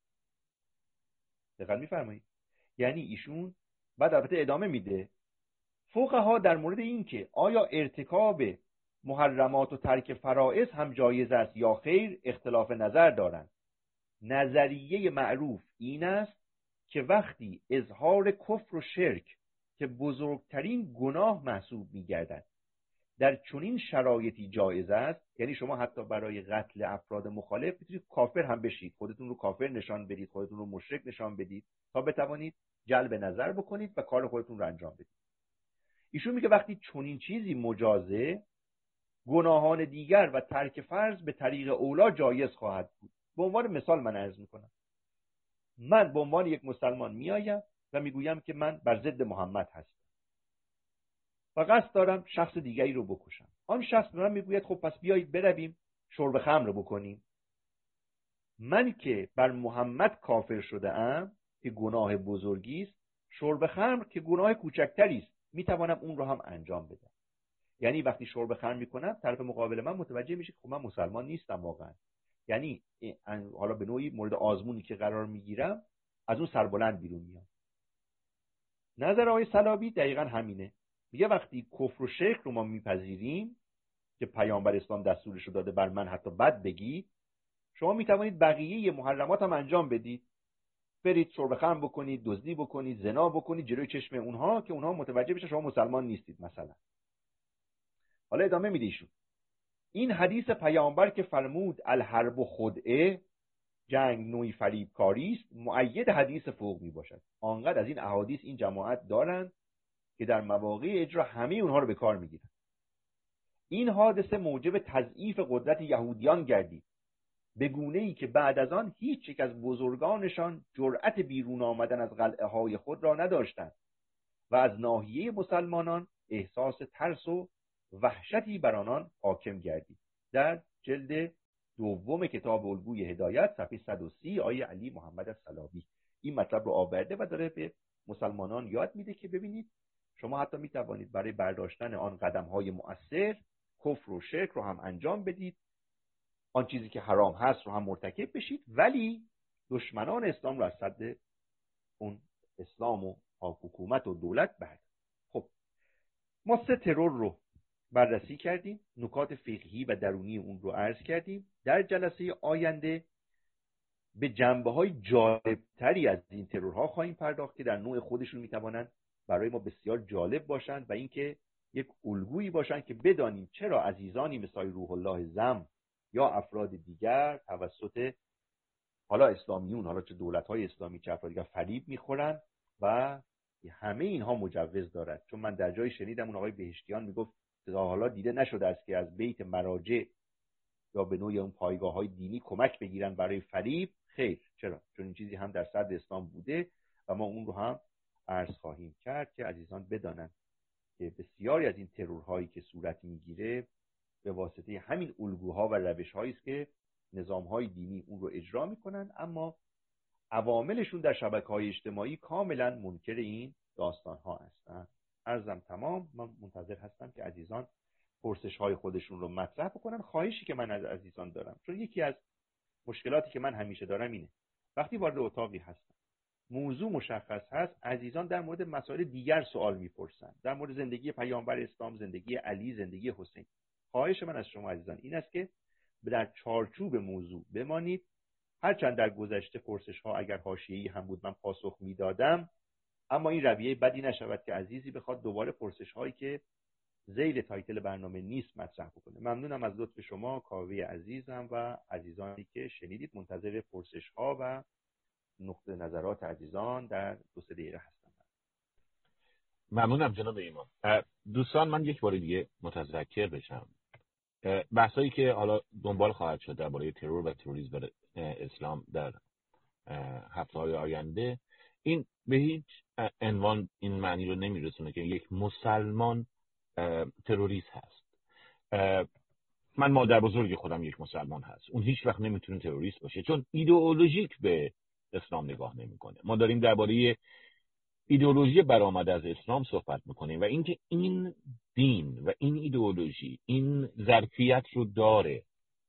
دقیق می‌فرمایید؟ یعنی ایشون بعد البته ادامه میده، فقها در مورد این که آیا ارتکاب محرمات و ترک فرائض هم جایز است یا خیر اختلاف نظر دارند. نظریه معروف این است که وقتی اظهار کفر و شرک که بزرگترین گناه محسوب می‌گردد در چنین شرایطی جایز است، یعنی شما حتی برای قتل افراد مخالف میتونید کافر هم بشید، خودتون رو کافر نشان بدید، خودتون رو مشرک نشان بدید تا بتوانید جلب نظر بکنید و کار خودتون رو انجام بدید. ایشون میگه وقتی چنین چیزی مجازه، گناهان دیگر و ترک فرض به طریق اولا جایز خواهد بود. به عنوان مثال من عرض میکنم، من به عنوان یک مسلمان میایم و میگویم که من بر ضد محمد هستم و قصد دارم شخص دیگری رو بکشم. آن شخص به من میگوید خب پس بیایید برویم شرب خمر بکنیم. من که بر محمد کافر شده ام که گناه بزرگی است، شرب خمر که گناه کوچکتری است میتوانم اون رو هم انجام بدم. یعنی وقتی شرب خمر میکنم، طرف مقابل من متوجه میشه که خب من مسلمان نیستم واقعا. یعنی حالا به نوعی مورد آزمونی که قرار میگیرم از اون سربلند بیرون میام. نظر آقای صلابی دقیقا همینه. میگه وقتی کفر و شرک رو ما میپذیریم که پیامبر اسلام دستورش رو داده بر من حتی بد بگید، شما میتوانید بقیه محرمات هم انجام بدید. برید شرب خمر بکنید، دزدی بکنید، زنا بکنید جلوی چشم اونها که اونها متوجه بشن شما مسلمان نیستید مثلا. حالا ادامه میده ایشون. این حدیث پیامبر که فرمود الحرب خدعه، جنگ نوعی فریبکاری است، مؤید حدیث فوق می باشد. آنقدر از این احادیث این جماعت دارند که در مواقع اجرا همه اونها رو به کار میگیرن. این حادثه موجب تضعیف قدرت یهودیان گردید به گونه‌ای که بعد از آن هیچ یک از بزرگانشان جرأت بیرون آمدن از قلعه های خود را نداشتند و از ناحیه مسلمانان احساس ترس و وحشتی بر آنان حاکم گردید. در جلد دوم کتاب الگوی هدایت صفحه 130 آیه علی محمد الصلابی این مطلب رو آورده و داره به مسلمانان یاد میده که ببینید شما حتی میتوانید برای برداشتن آن قدم‌های مؤثر کفر و شرک رو هم انجام بدید، آن چیزی که حرام هست رو هم مرتکب بشید، ولی دشمنان اسلام رو از صد اون اسلام و حکومت و دولت بعد. خب ما 3 ترور رو بررسی کردیم، نکات فقهی و درونی اون رو عرض کردیم. در جلسه آینده به جنبه‌های جالبتری از این ترورها خواهیم پرداخت که در نوع خودشون میتوانند برای ما بسیار جالب باشند و اینکه یک الگویی باشند که بدانیم چرا عزیزانی مثل روح الله زم یا افراد دیگر توسط حالا اسلامیون، حالا چه دولت‌های اسلامی چه افراد دیگر فریب میخورن و همه اینها مجوز دارد. چون من در جایی شنیدم اون آقای بهشتیان میگفت تا حالا دیده نشده است که از بیت مراجع یا به نوع اون پایگاه‌های دینی کمک بگیرن برای فریب. خیر، چرا؟ چون این چیزی هم در صدر اسلام بوده و ما اون رو هم عرض خواهیم کرد که عزیزان بدانند که بسیاری از این ترورهایی که صورت میگیره به واسطه همین الگوها و روش‌هایی است که نظام‌های دینی اون رو اجرا میکنن، اما عواملشون در شبکه‌های اجتماعی کاملا منکر این داستان‌ها هستن. عرضم تمام. من منتظر هستم که عزیزان پرسش‌های خودشون رو مطرح بکنن. خواهشی که من از عزیزان دارم، چون یکی از مشکلاتی که من همیشه دارم اینه وقتی وارد اتاقی هستم موضوع مشخص هست، عزیزان در مورد مسائل دیگر سوال میپرسن، در مورد زندگی پیامبر اسلام، زندگی علی، زندگی حسین. خواهش من از شما عزیزان این است که در چارچوب موضوع بمانید. هرچند در گذشته پرسش‌ها اگر حاشیه‌ای هم بود من پاسخ میدادم، اما این رویه بدی نشود که عزیزی بخواد دوباره پرسش‌هایی که ذیل تایتل برنامه نیست مطرح بکنه. ممنونم از لطف شما کاوه عزیزم و عزیزانی که شنیدید. منتظر پرسش‌ها و نقطه نظرات عزیزان در 2-3 دقیقه هستم. ممنونم جناب ایمان. دوستان من یک بار دیگه متذکر بشم بحثایی که حالا دنبال خواهد شد درباره ترور و تروریسم در اسلام در هفته‌های آینده، این به هیچ عنوان این معنی رو نمیرسونه که یک مسلمان تروریست هست. من مادر بزرگ خودم یک مسلمان هست، اون هیچ وقت نمیتونه تروریست باشه چون ایدئولوژیک به اسلام نگاه نمیکنه. ما داریم درباره ایدئولوژی برآمده از اسلام صحبت میکنیم و اینکه این دین و این ایدئولوژی این ظرفیت رو داره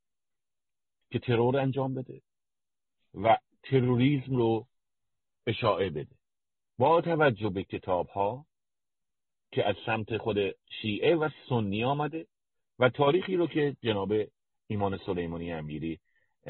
که ترور انجام بده و تروریسم رو اشاعه بده، با توجه به کتاب‌ها که از سمت خود شیعه و سنی آمده و تاریخی رو که جناب ایمان سلیمانی امیری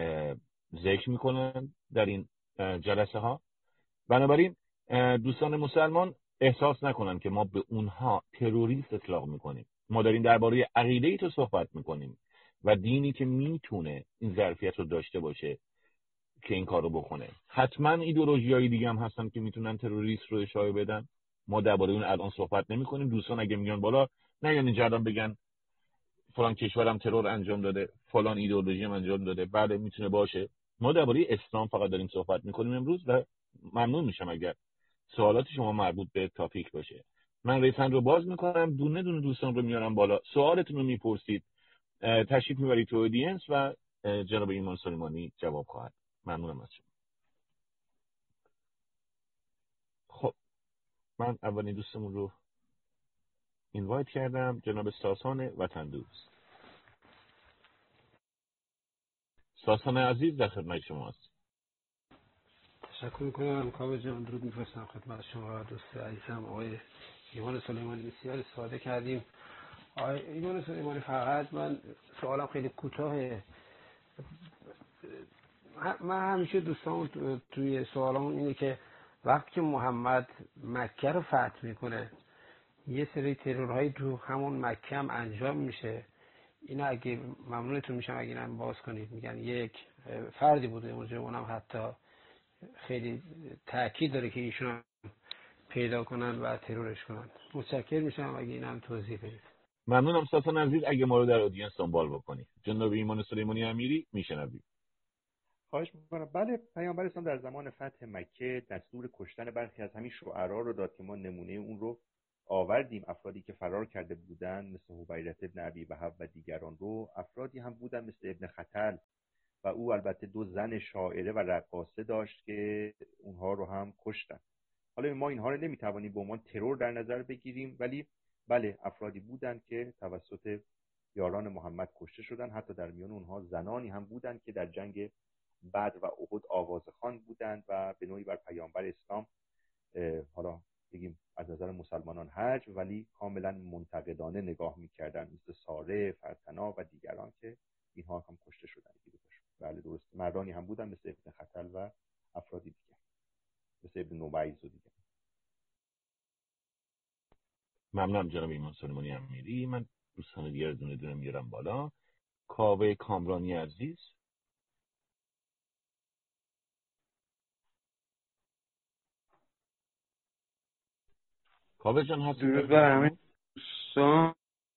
ذکر میکنن در این جلسه ها. بنابراین دوستان مسلمان احساس نکنن که ما به اونها تروریست اطلاق میکنیم. ما داریم درباره عقیده‌ای تو صحبت میکنیم و دینی که میتونه این ظرفیت رو داشته باشه که این کارو بکنه. حتما ایدئولوژی‌های دیگه هم هستن که میتونن تروریست رو اشاره بدن. ما درباره اون الان صحبت نمی‌کنیم. دوستان اگه میان بالا نیان اینجا بگن فلان کشورم ترور انجام داده، فلان ایدئولوژی هم انجام داده. بله میتونه باشه. ما درباره اسلام فقط داریم صحبت می‌کنیم امروز و ممنون میشم اگر سوالات شما مربوط به تاپیک باشه. من ریسن رو باز می‌کنم، دونه دونه دوستان رو میارم بالا. سوالتون رو میپرسید، تشریف میبرید تو اودینس و جناب ایمان سلیمانی جواب خواهد. ممنونم از شما. خب من اولین دوستمون رو اینوایت کردم، جناب ساسان وطن دوست. ساسان عزیز در خدمت شماست. تشکر میکنم کاوه جان. درود میفرستم خدمت شما دوست عزیزم آقای ایمان سلیمانی. بسیار استفاده کردیم. آقای ایمان سلیمانی فقط من سوالم خیلی کوتاهه. من همیشه دوستان توی سوالامون اینه که وقتی که محمد مکه رو فتح میکنه یه سری ترورهایی تو همون مکه هم انجام میشه. اینا اگه ممنونتون میشم اگه اینم باز کنید. میگن یک فردی بوده اونجا، اونم حتی خیلی تاکید داره که ایشون پیدا کنن و ترورش کنن. متشکر میشم اگه اینم توضیح بدید. ممنونم ساسان عزیز. اگه ما رو در اودینس دنبال بکنید جناب ایمان سلیمانی امیری میشنوید. خواهش میکنم. بله، پیامبر اسلام در زمان فتح مکه دستور کشتن برخی از همین شعرا رو داد که ما نمونه اون رو آوردیم. افرادی که فرار کرده بودن مثل حبیرة ابن ابی وهب و دیگران رو، افرادی هم بودن مثل ابن خطل و او البته 2 زن شاعره و رقاصه داشت که اونها رو هم کشتن. حالا ما اینها رو نمیتوانیم به عنوان ترور در نظر بگیریم، ولی بله افرادی بودن که توسط یاران محمد کشته شدن. حتی در میان اونها زنانی هم بودن که در جنگ بدر و احد آوازخوان بودند و به نوعی بر پیامبر اسلام حالا بگیم از نظر مسلمانان حج، ولی کاملا منتقدانه نگاه میکردن، مثل ساره، فرتنا و دیگران که اینها هم کشته شدن. بله درست، مردانی هم بودن مثل ابن خطل و افرادی دیگر مثل ابن نوبیز و دیگر. ممنونم جناب ایمان سلیمانی امیری. من دوستان دیگر دونه دونه میارم بالا. کاوه کامرانی عزیز. کاوه جان هستی؟ درود بر همه دوستان.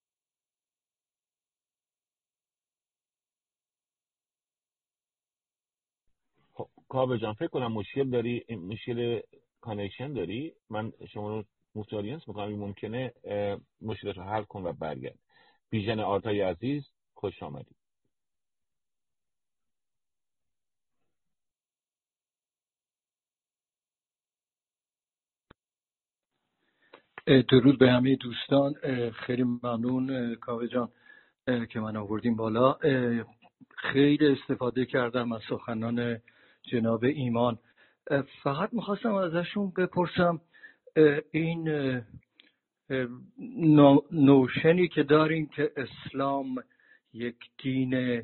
کاوه جان فکر کنم مشکل کانکشن داری. من شما رو مفت آدینس میکنم، ممکنه مشکلات رو حل کن و برگرد. بیژن آرتای عزیز خوش آمدید. درود به همه دوستان. خیلی ممنون کاوه جان که من آوردیم بالا. خیلی استفاده کردم از سخنان جناب ایمان. فقط میخواستم ازشون بپرسم این نوشنی که داریم که اسلام یک دین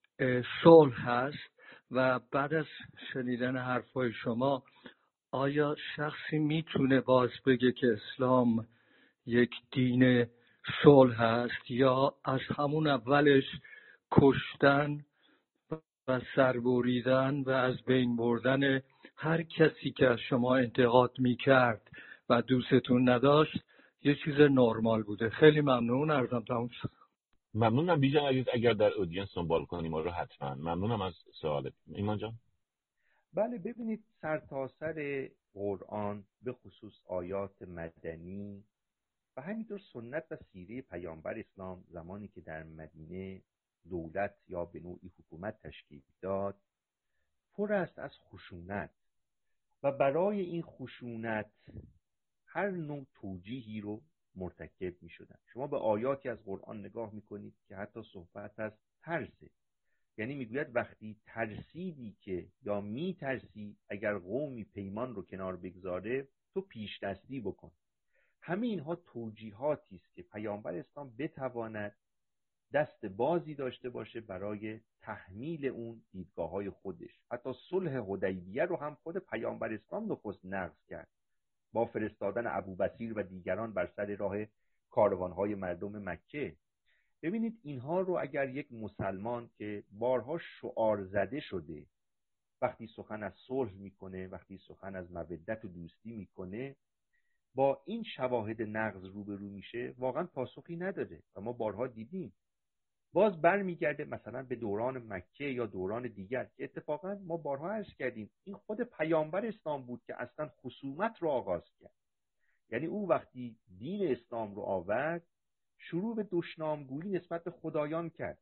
صلح هست و بعد از شنیدن حرفای شما آیا شخصی میتونه باز بگه که اسلام یک دین صلح هست یا از همون اولش کشتن و سربریدن و از بین بردن هر کسی که از شما انتقاد میکرد و دوستتون نداشت یه چیز نرمال بوده؟ خیلی ممنون. عرضم تموم شد. ممنونم بیژن عزیز. اگر در اودینس دنبال کنیم ما رو حتما. ممنونم از سوالت ایمان جان. بله ببینید، سرتاسر قرآن به خصوص آیات مدنی و همینطور سنت و سیره پیامبر اسلام زمانی که در مدینه دولت یا به نوعی حکومت تشکیل داد پر است از خشونت و برای این خشونت هر نوع توجیهی رو مرتکب می شدن. شما به آیاتی از قرآن نگاه می کنید که حتی صحبت از ترسه، یعنی میگوید وقتی ترسیدی که یا می ترسی اگر قومی پیمان رو کنار بگذاره تو پیش دستی بکن. همه اینها توجیهاتی است که پیامبر اسلام بتواند دست بازی داشته باشه برای تحمیل اون دیدگاه‌های خودش. حتی صلح حدیبیه رو هم خود پیامبر اسلام نخست نقض کرد با فرستادن ابوبصیر و دیگران بر سر راه کاروان‌های مردم مکه. ببینید اینها رو اگر یک مسلمان که بارها شعار زده شده وقتی سخن از صلح میکنه، وقتی سخن از مودت و دوستی میکنه، با این شواهد نقض روبرو میشه، واقعا پاسخی نداره. و ما بارها دیدیم باز برمیگرده مثلا به دوران مکه یا دوران دیگر که اتفاقا ما بارها عرض کردیم این خود پیامبر اسلام بود که اصلا خصومت رو آغاز کرد. یعنی او وقتی دین اسلام رو آورد شروع به دشنامگویی نسبت به خدایان کرد.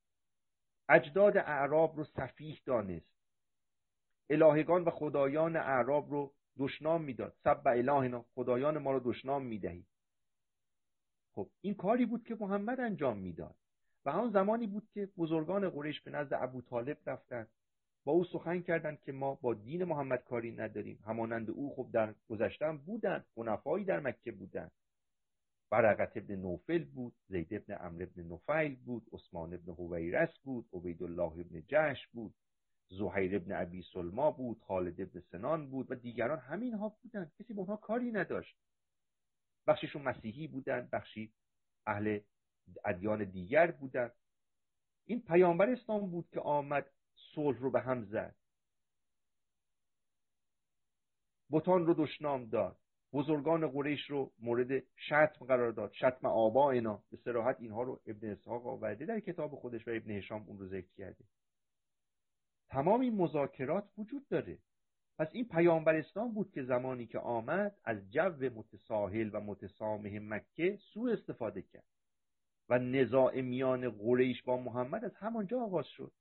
اجداد اعراب رو سفیه دانست، الهگان و خدایان اعراب رو دشنام میداد. سب الهنا، خدایان ما رو دشنام میدهید. خب این کاری بود که محمد انجام میداد و همون زمانی بود که بزرگان قریش به نزد ابوطالب رفتند، با او سخن کردند که ما با دین محمد کاری نداریم. همانند او خب در گذشته هم بودند، خلفایی در مکه بودند. ورقه ابن نوفل بود، زید ابن عمرو ابن نفیل بود، عثمان ابن حویرث بود، عبیدالله ابن جحش بود، زهیر ابن ابی سلما بود، خالد ابن سنان بود و دیگران. همین ها بودند، کسی با اونها کاری نداشت. بخششون مسیحی بودند، بخشی اهل ادیان دیگر بودند. این پیامبر اسلام بود که آمد صلح رو به هم زد، بتان رو دشنام داد، بزرگان قریش رو مورد شتم قرار داد، شتم آبائنا. به صراحت اینها رو ابن اسحاق آورده در کتاب خودش و ابن هشام اون رو ذکر کرده. تمام این مذاکرات وجود داره. پس این پیامبر اسلام بود که زمانی که آمد از جو متساهل و متسامح مکه سوء استفاده کرد و نزاع میان قریش با محمد از همانجا آغاز شد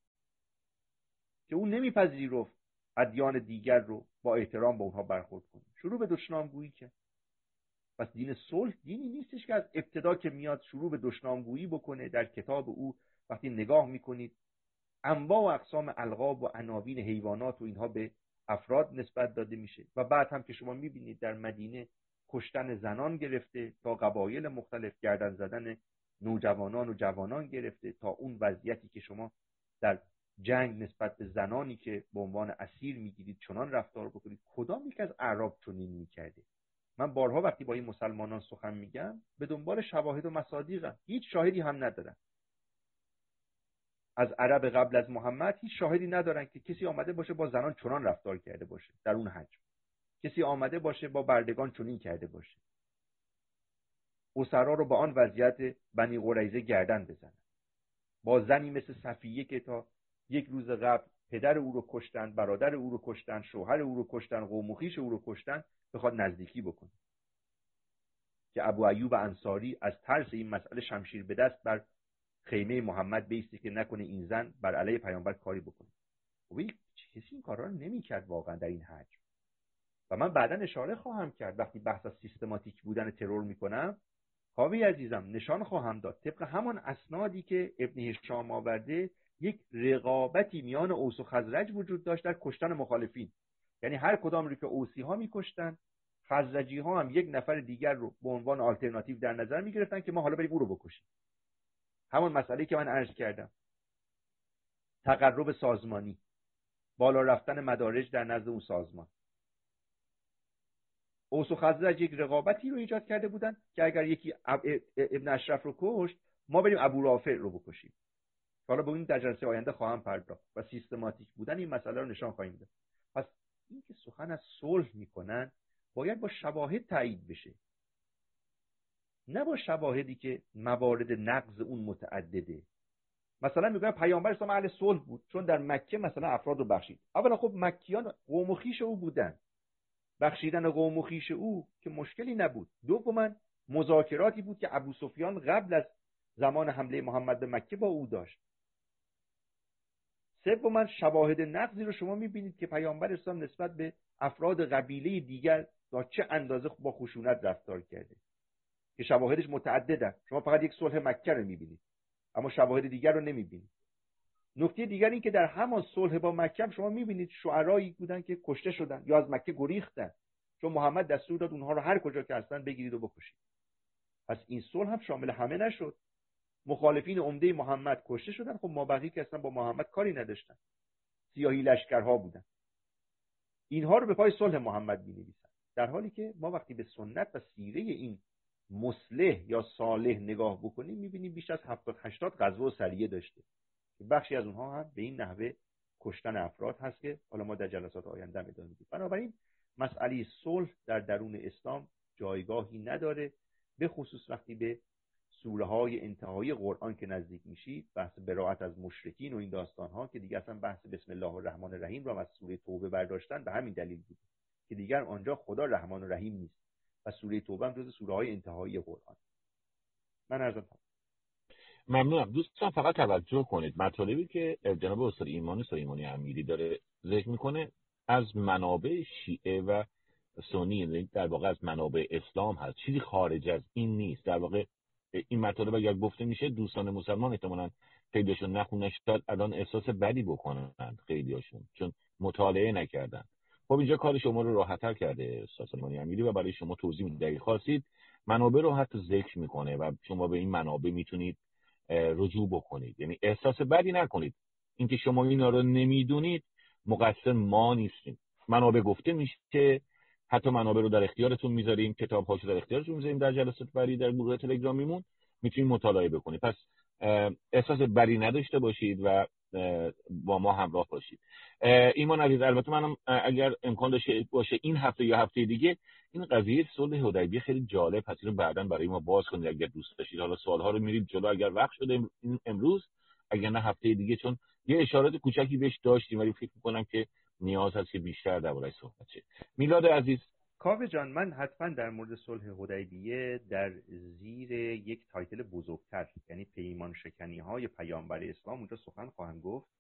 که اون نمیپذیرفت ادیان دیگر رو با احترام با اونها برخورد کنه، شروع به دشنامگویی کرد. پس دین صلح دینی نیستش که از ابتدا که میاد شروع به دشنامگویی بکنه. در کتاب او وقتی نگاه میکنید انواع و اقسام القاب و عناوین حیوانات و اینها به افراد نسبت داده میشه و بعد هم که شما میبینید در مدینه کشتن زنان گرفته تا قبایل مختلف، گردن زدن نوجوانان و جوانان گرفته تا اون وضعیتی که شما در جنگ نسبت به زنانی که به عنوان اسیر میگیرید چنان رفتار بکنید. کدام یک از اعراب چنین میکرده؟ من بارها وقتی با این مسلمانان سخن میگم به دنبال شواهد و مصادیقم، هیچ شاهدی هم ندارن. از عرب قبل از محمد هیچ شاهدی ندارن که کسی آمده باشه با زنان چنان رفتار کرده باشه در اون حجم، کسی آمده باشه با بردگان چنین کرده باشه، اسرا رو با آن وضعیت بنی قریظه گردن بزنن، با زنی مثل صفیه که تا یک روز قبل پدر او رو کشتن، برادر او رو کشتن، شوهر او رو کشتن، قوم و خویش او رو کشتن، بخواد نزدیکی بکنه. که ابو ایوب انصاری از ترس این مسئله شمشیر به دست بر خیمه محمد بیسته که نکنه این زن بر علیه پیامبر کاری بکنه. و کسی این کارا رو نمی‌کرد واقعا در این حجم. و من بعداً اشاره خواهم کرد وقتی بحث از سیستماتیک بودن ترور میکنم، کاوی عزیزم نشان خواهم داد طبق همان اسنادی که ابن هشام آورده یک رقابتی میان اوس و خزرج وجود داشت در کشتن مخالفین. یعنی هر کدام رو که اوسی ها میکشتن، خزرجی ها هم یک نفر دیگر رو به عنوان آلترناتیو در نظر میگرفتن که ما حالا بریم او رو بکشیم. همون مسئله که من عرض کردم، تقرب سازمانی، بالا رفتن مدارج در نزد اون سازمان. اوس و خزرج یک رقابتی رو ایجاد کرده بودن که اگر یکی ابن اشرف رو کشت، ما بریم ابو رافع رو بکشیم. حالا به این در جلسه آینده خواهم پرداخت و سیستماتیک بودن این مسئله رو نشان خواهیم داد. پس این که سخن از صلح میکنن باید با شواهد تایید بشه، نه با شواهدی که موارد نقض اون متعدده. مثلا میگن پیامبر اسلام اهل صلح بود چون در مکه مثلا افراد رو بخشید. اولا خب مکیان قوم و خویش او بودن، بخشیدن قوم و خویش او که مشکلی نبود. دوما مذاکراتی بود که ابو سفیان قبل از زمان حمله محمد به مکه با او داشت. سوما شواهد نقضی رو شما میبینید که پیامبر اسلام نسبت به افراد قبیله دیگر تا چه اندازه با خشونت رفتار کرده که شواهدش متعددن. شما فقط یک صلح مکه رو میبینید اما شواهد دیگر رو نمیبینید. نکته دیگر این که در همان صلح با مکه شما میبینید شعرایی بودن که کشته شدن یا از مکه گریختن چون محمد دستور داد اونها رو هر کجا که هستن بگیرید و بکشید. پس این صلح هم شامل همه نشد. مخالفین عمده محمد کشته شدن، خب مابقی که اصلا با محمد کاری نداشتن، سیاهی لشکرها بودن. اینها رو به پای صلح محمد می‌نویسن، در حالی که ما وقتی به سنت و سیره این مصلح یا صالح نگاه بکنیم می‌بینیم بیش از 70-80 غزوه و سریه داشته که بخشی از اونها هم به این نحوه کشتن افراد هست که حالا ما در جلسات آینده ادامه میدیم. بنابراین مسئله صلح در درون اسلام جایگاهی نداره، به خصوص وقتی به سوره های انتهایی قرآن که نزدیک میشید، بحث براءت از مشرکین و این داستان ها که دیگه اصلا بحث بسم الله الرحمن الرحیم رو از سوره توبه برداشتن به همین دلیل بود که دیگر آنجا خدا رحمان و رحیم نیست و سوره توبه هم جز سوره های انتهایی قرآن. من عرضم ممنونم. دوستان فقط توجه کنید مطالبی که جناب استاد ایمان سلیمانی امیری داره ذکر میکنه از منابع شیعه و سنی، در واقع از منابع اسلام هست، چیزی خارج از این نیست. در واقع این مطالب اگر گفته میشه دوستان مسلمان احتمالاً خیلیشون نخونن، شاید الان احساس بدی بکنن خیلیاشون چون مطالعه نکردن. خب اینجا کار شما رو راحت‌تر کرده استاد سلیمانی امیری و برای شما توضیح میده. اگه خواستید منابع رو حتی ذکر میکنه و شما به این منابع میتونید رجوع بکنید، یعنی احساس بدی نکنید. اینکه شما اینا رو نمیدونید مقصر ما نیستیم. منابع گفته میشه، حتی منابع رو در اختیارتون میذاریم، کتاب‌هاشو در اختیارتون میذاریم در جلسات بعدی در گروه تلگرامیمون، میتونید مطالعه بکنید. پس احساس بدی نداشته باشید و با ما همراه باشید. ایمان عزیز، البته منم اگر امکان داشته باشه این هفته یا هفته دیگه این قضیه صلح حدیبیه خیلی جالب هست، رو بعداً برای ما باز کنید اگر دوست داشتید. حالا سوال‌ها رو میرید جلو اگر وقت شده امروز، اگر نه هفته دیگه، چون یه اشارات کوچکی بهش داشتیم ولی فکر میکنم که نیاز هست که بیشتر درباره‌اش صحبت شه. میلاد عزیز. کاوه جان، من حتما در مورد صلح حدیبیه در زیر یک تایتل بزرگتر، یعنی پیمان شکنی های پیامبر اسلام، اونجا سخن خواهم گفت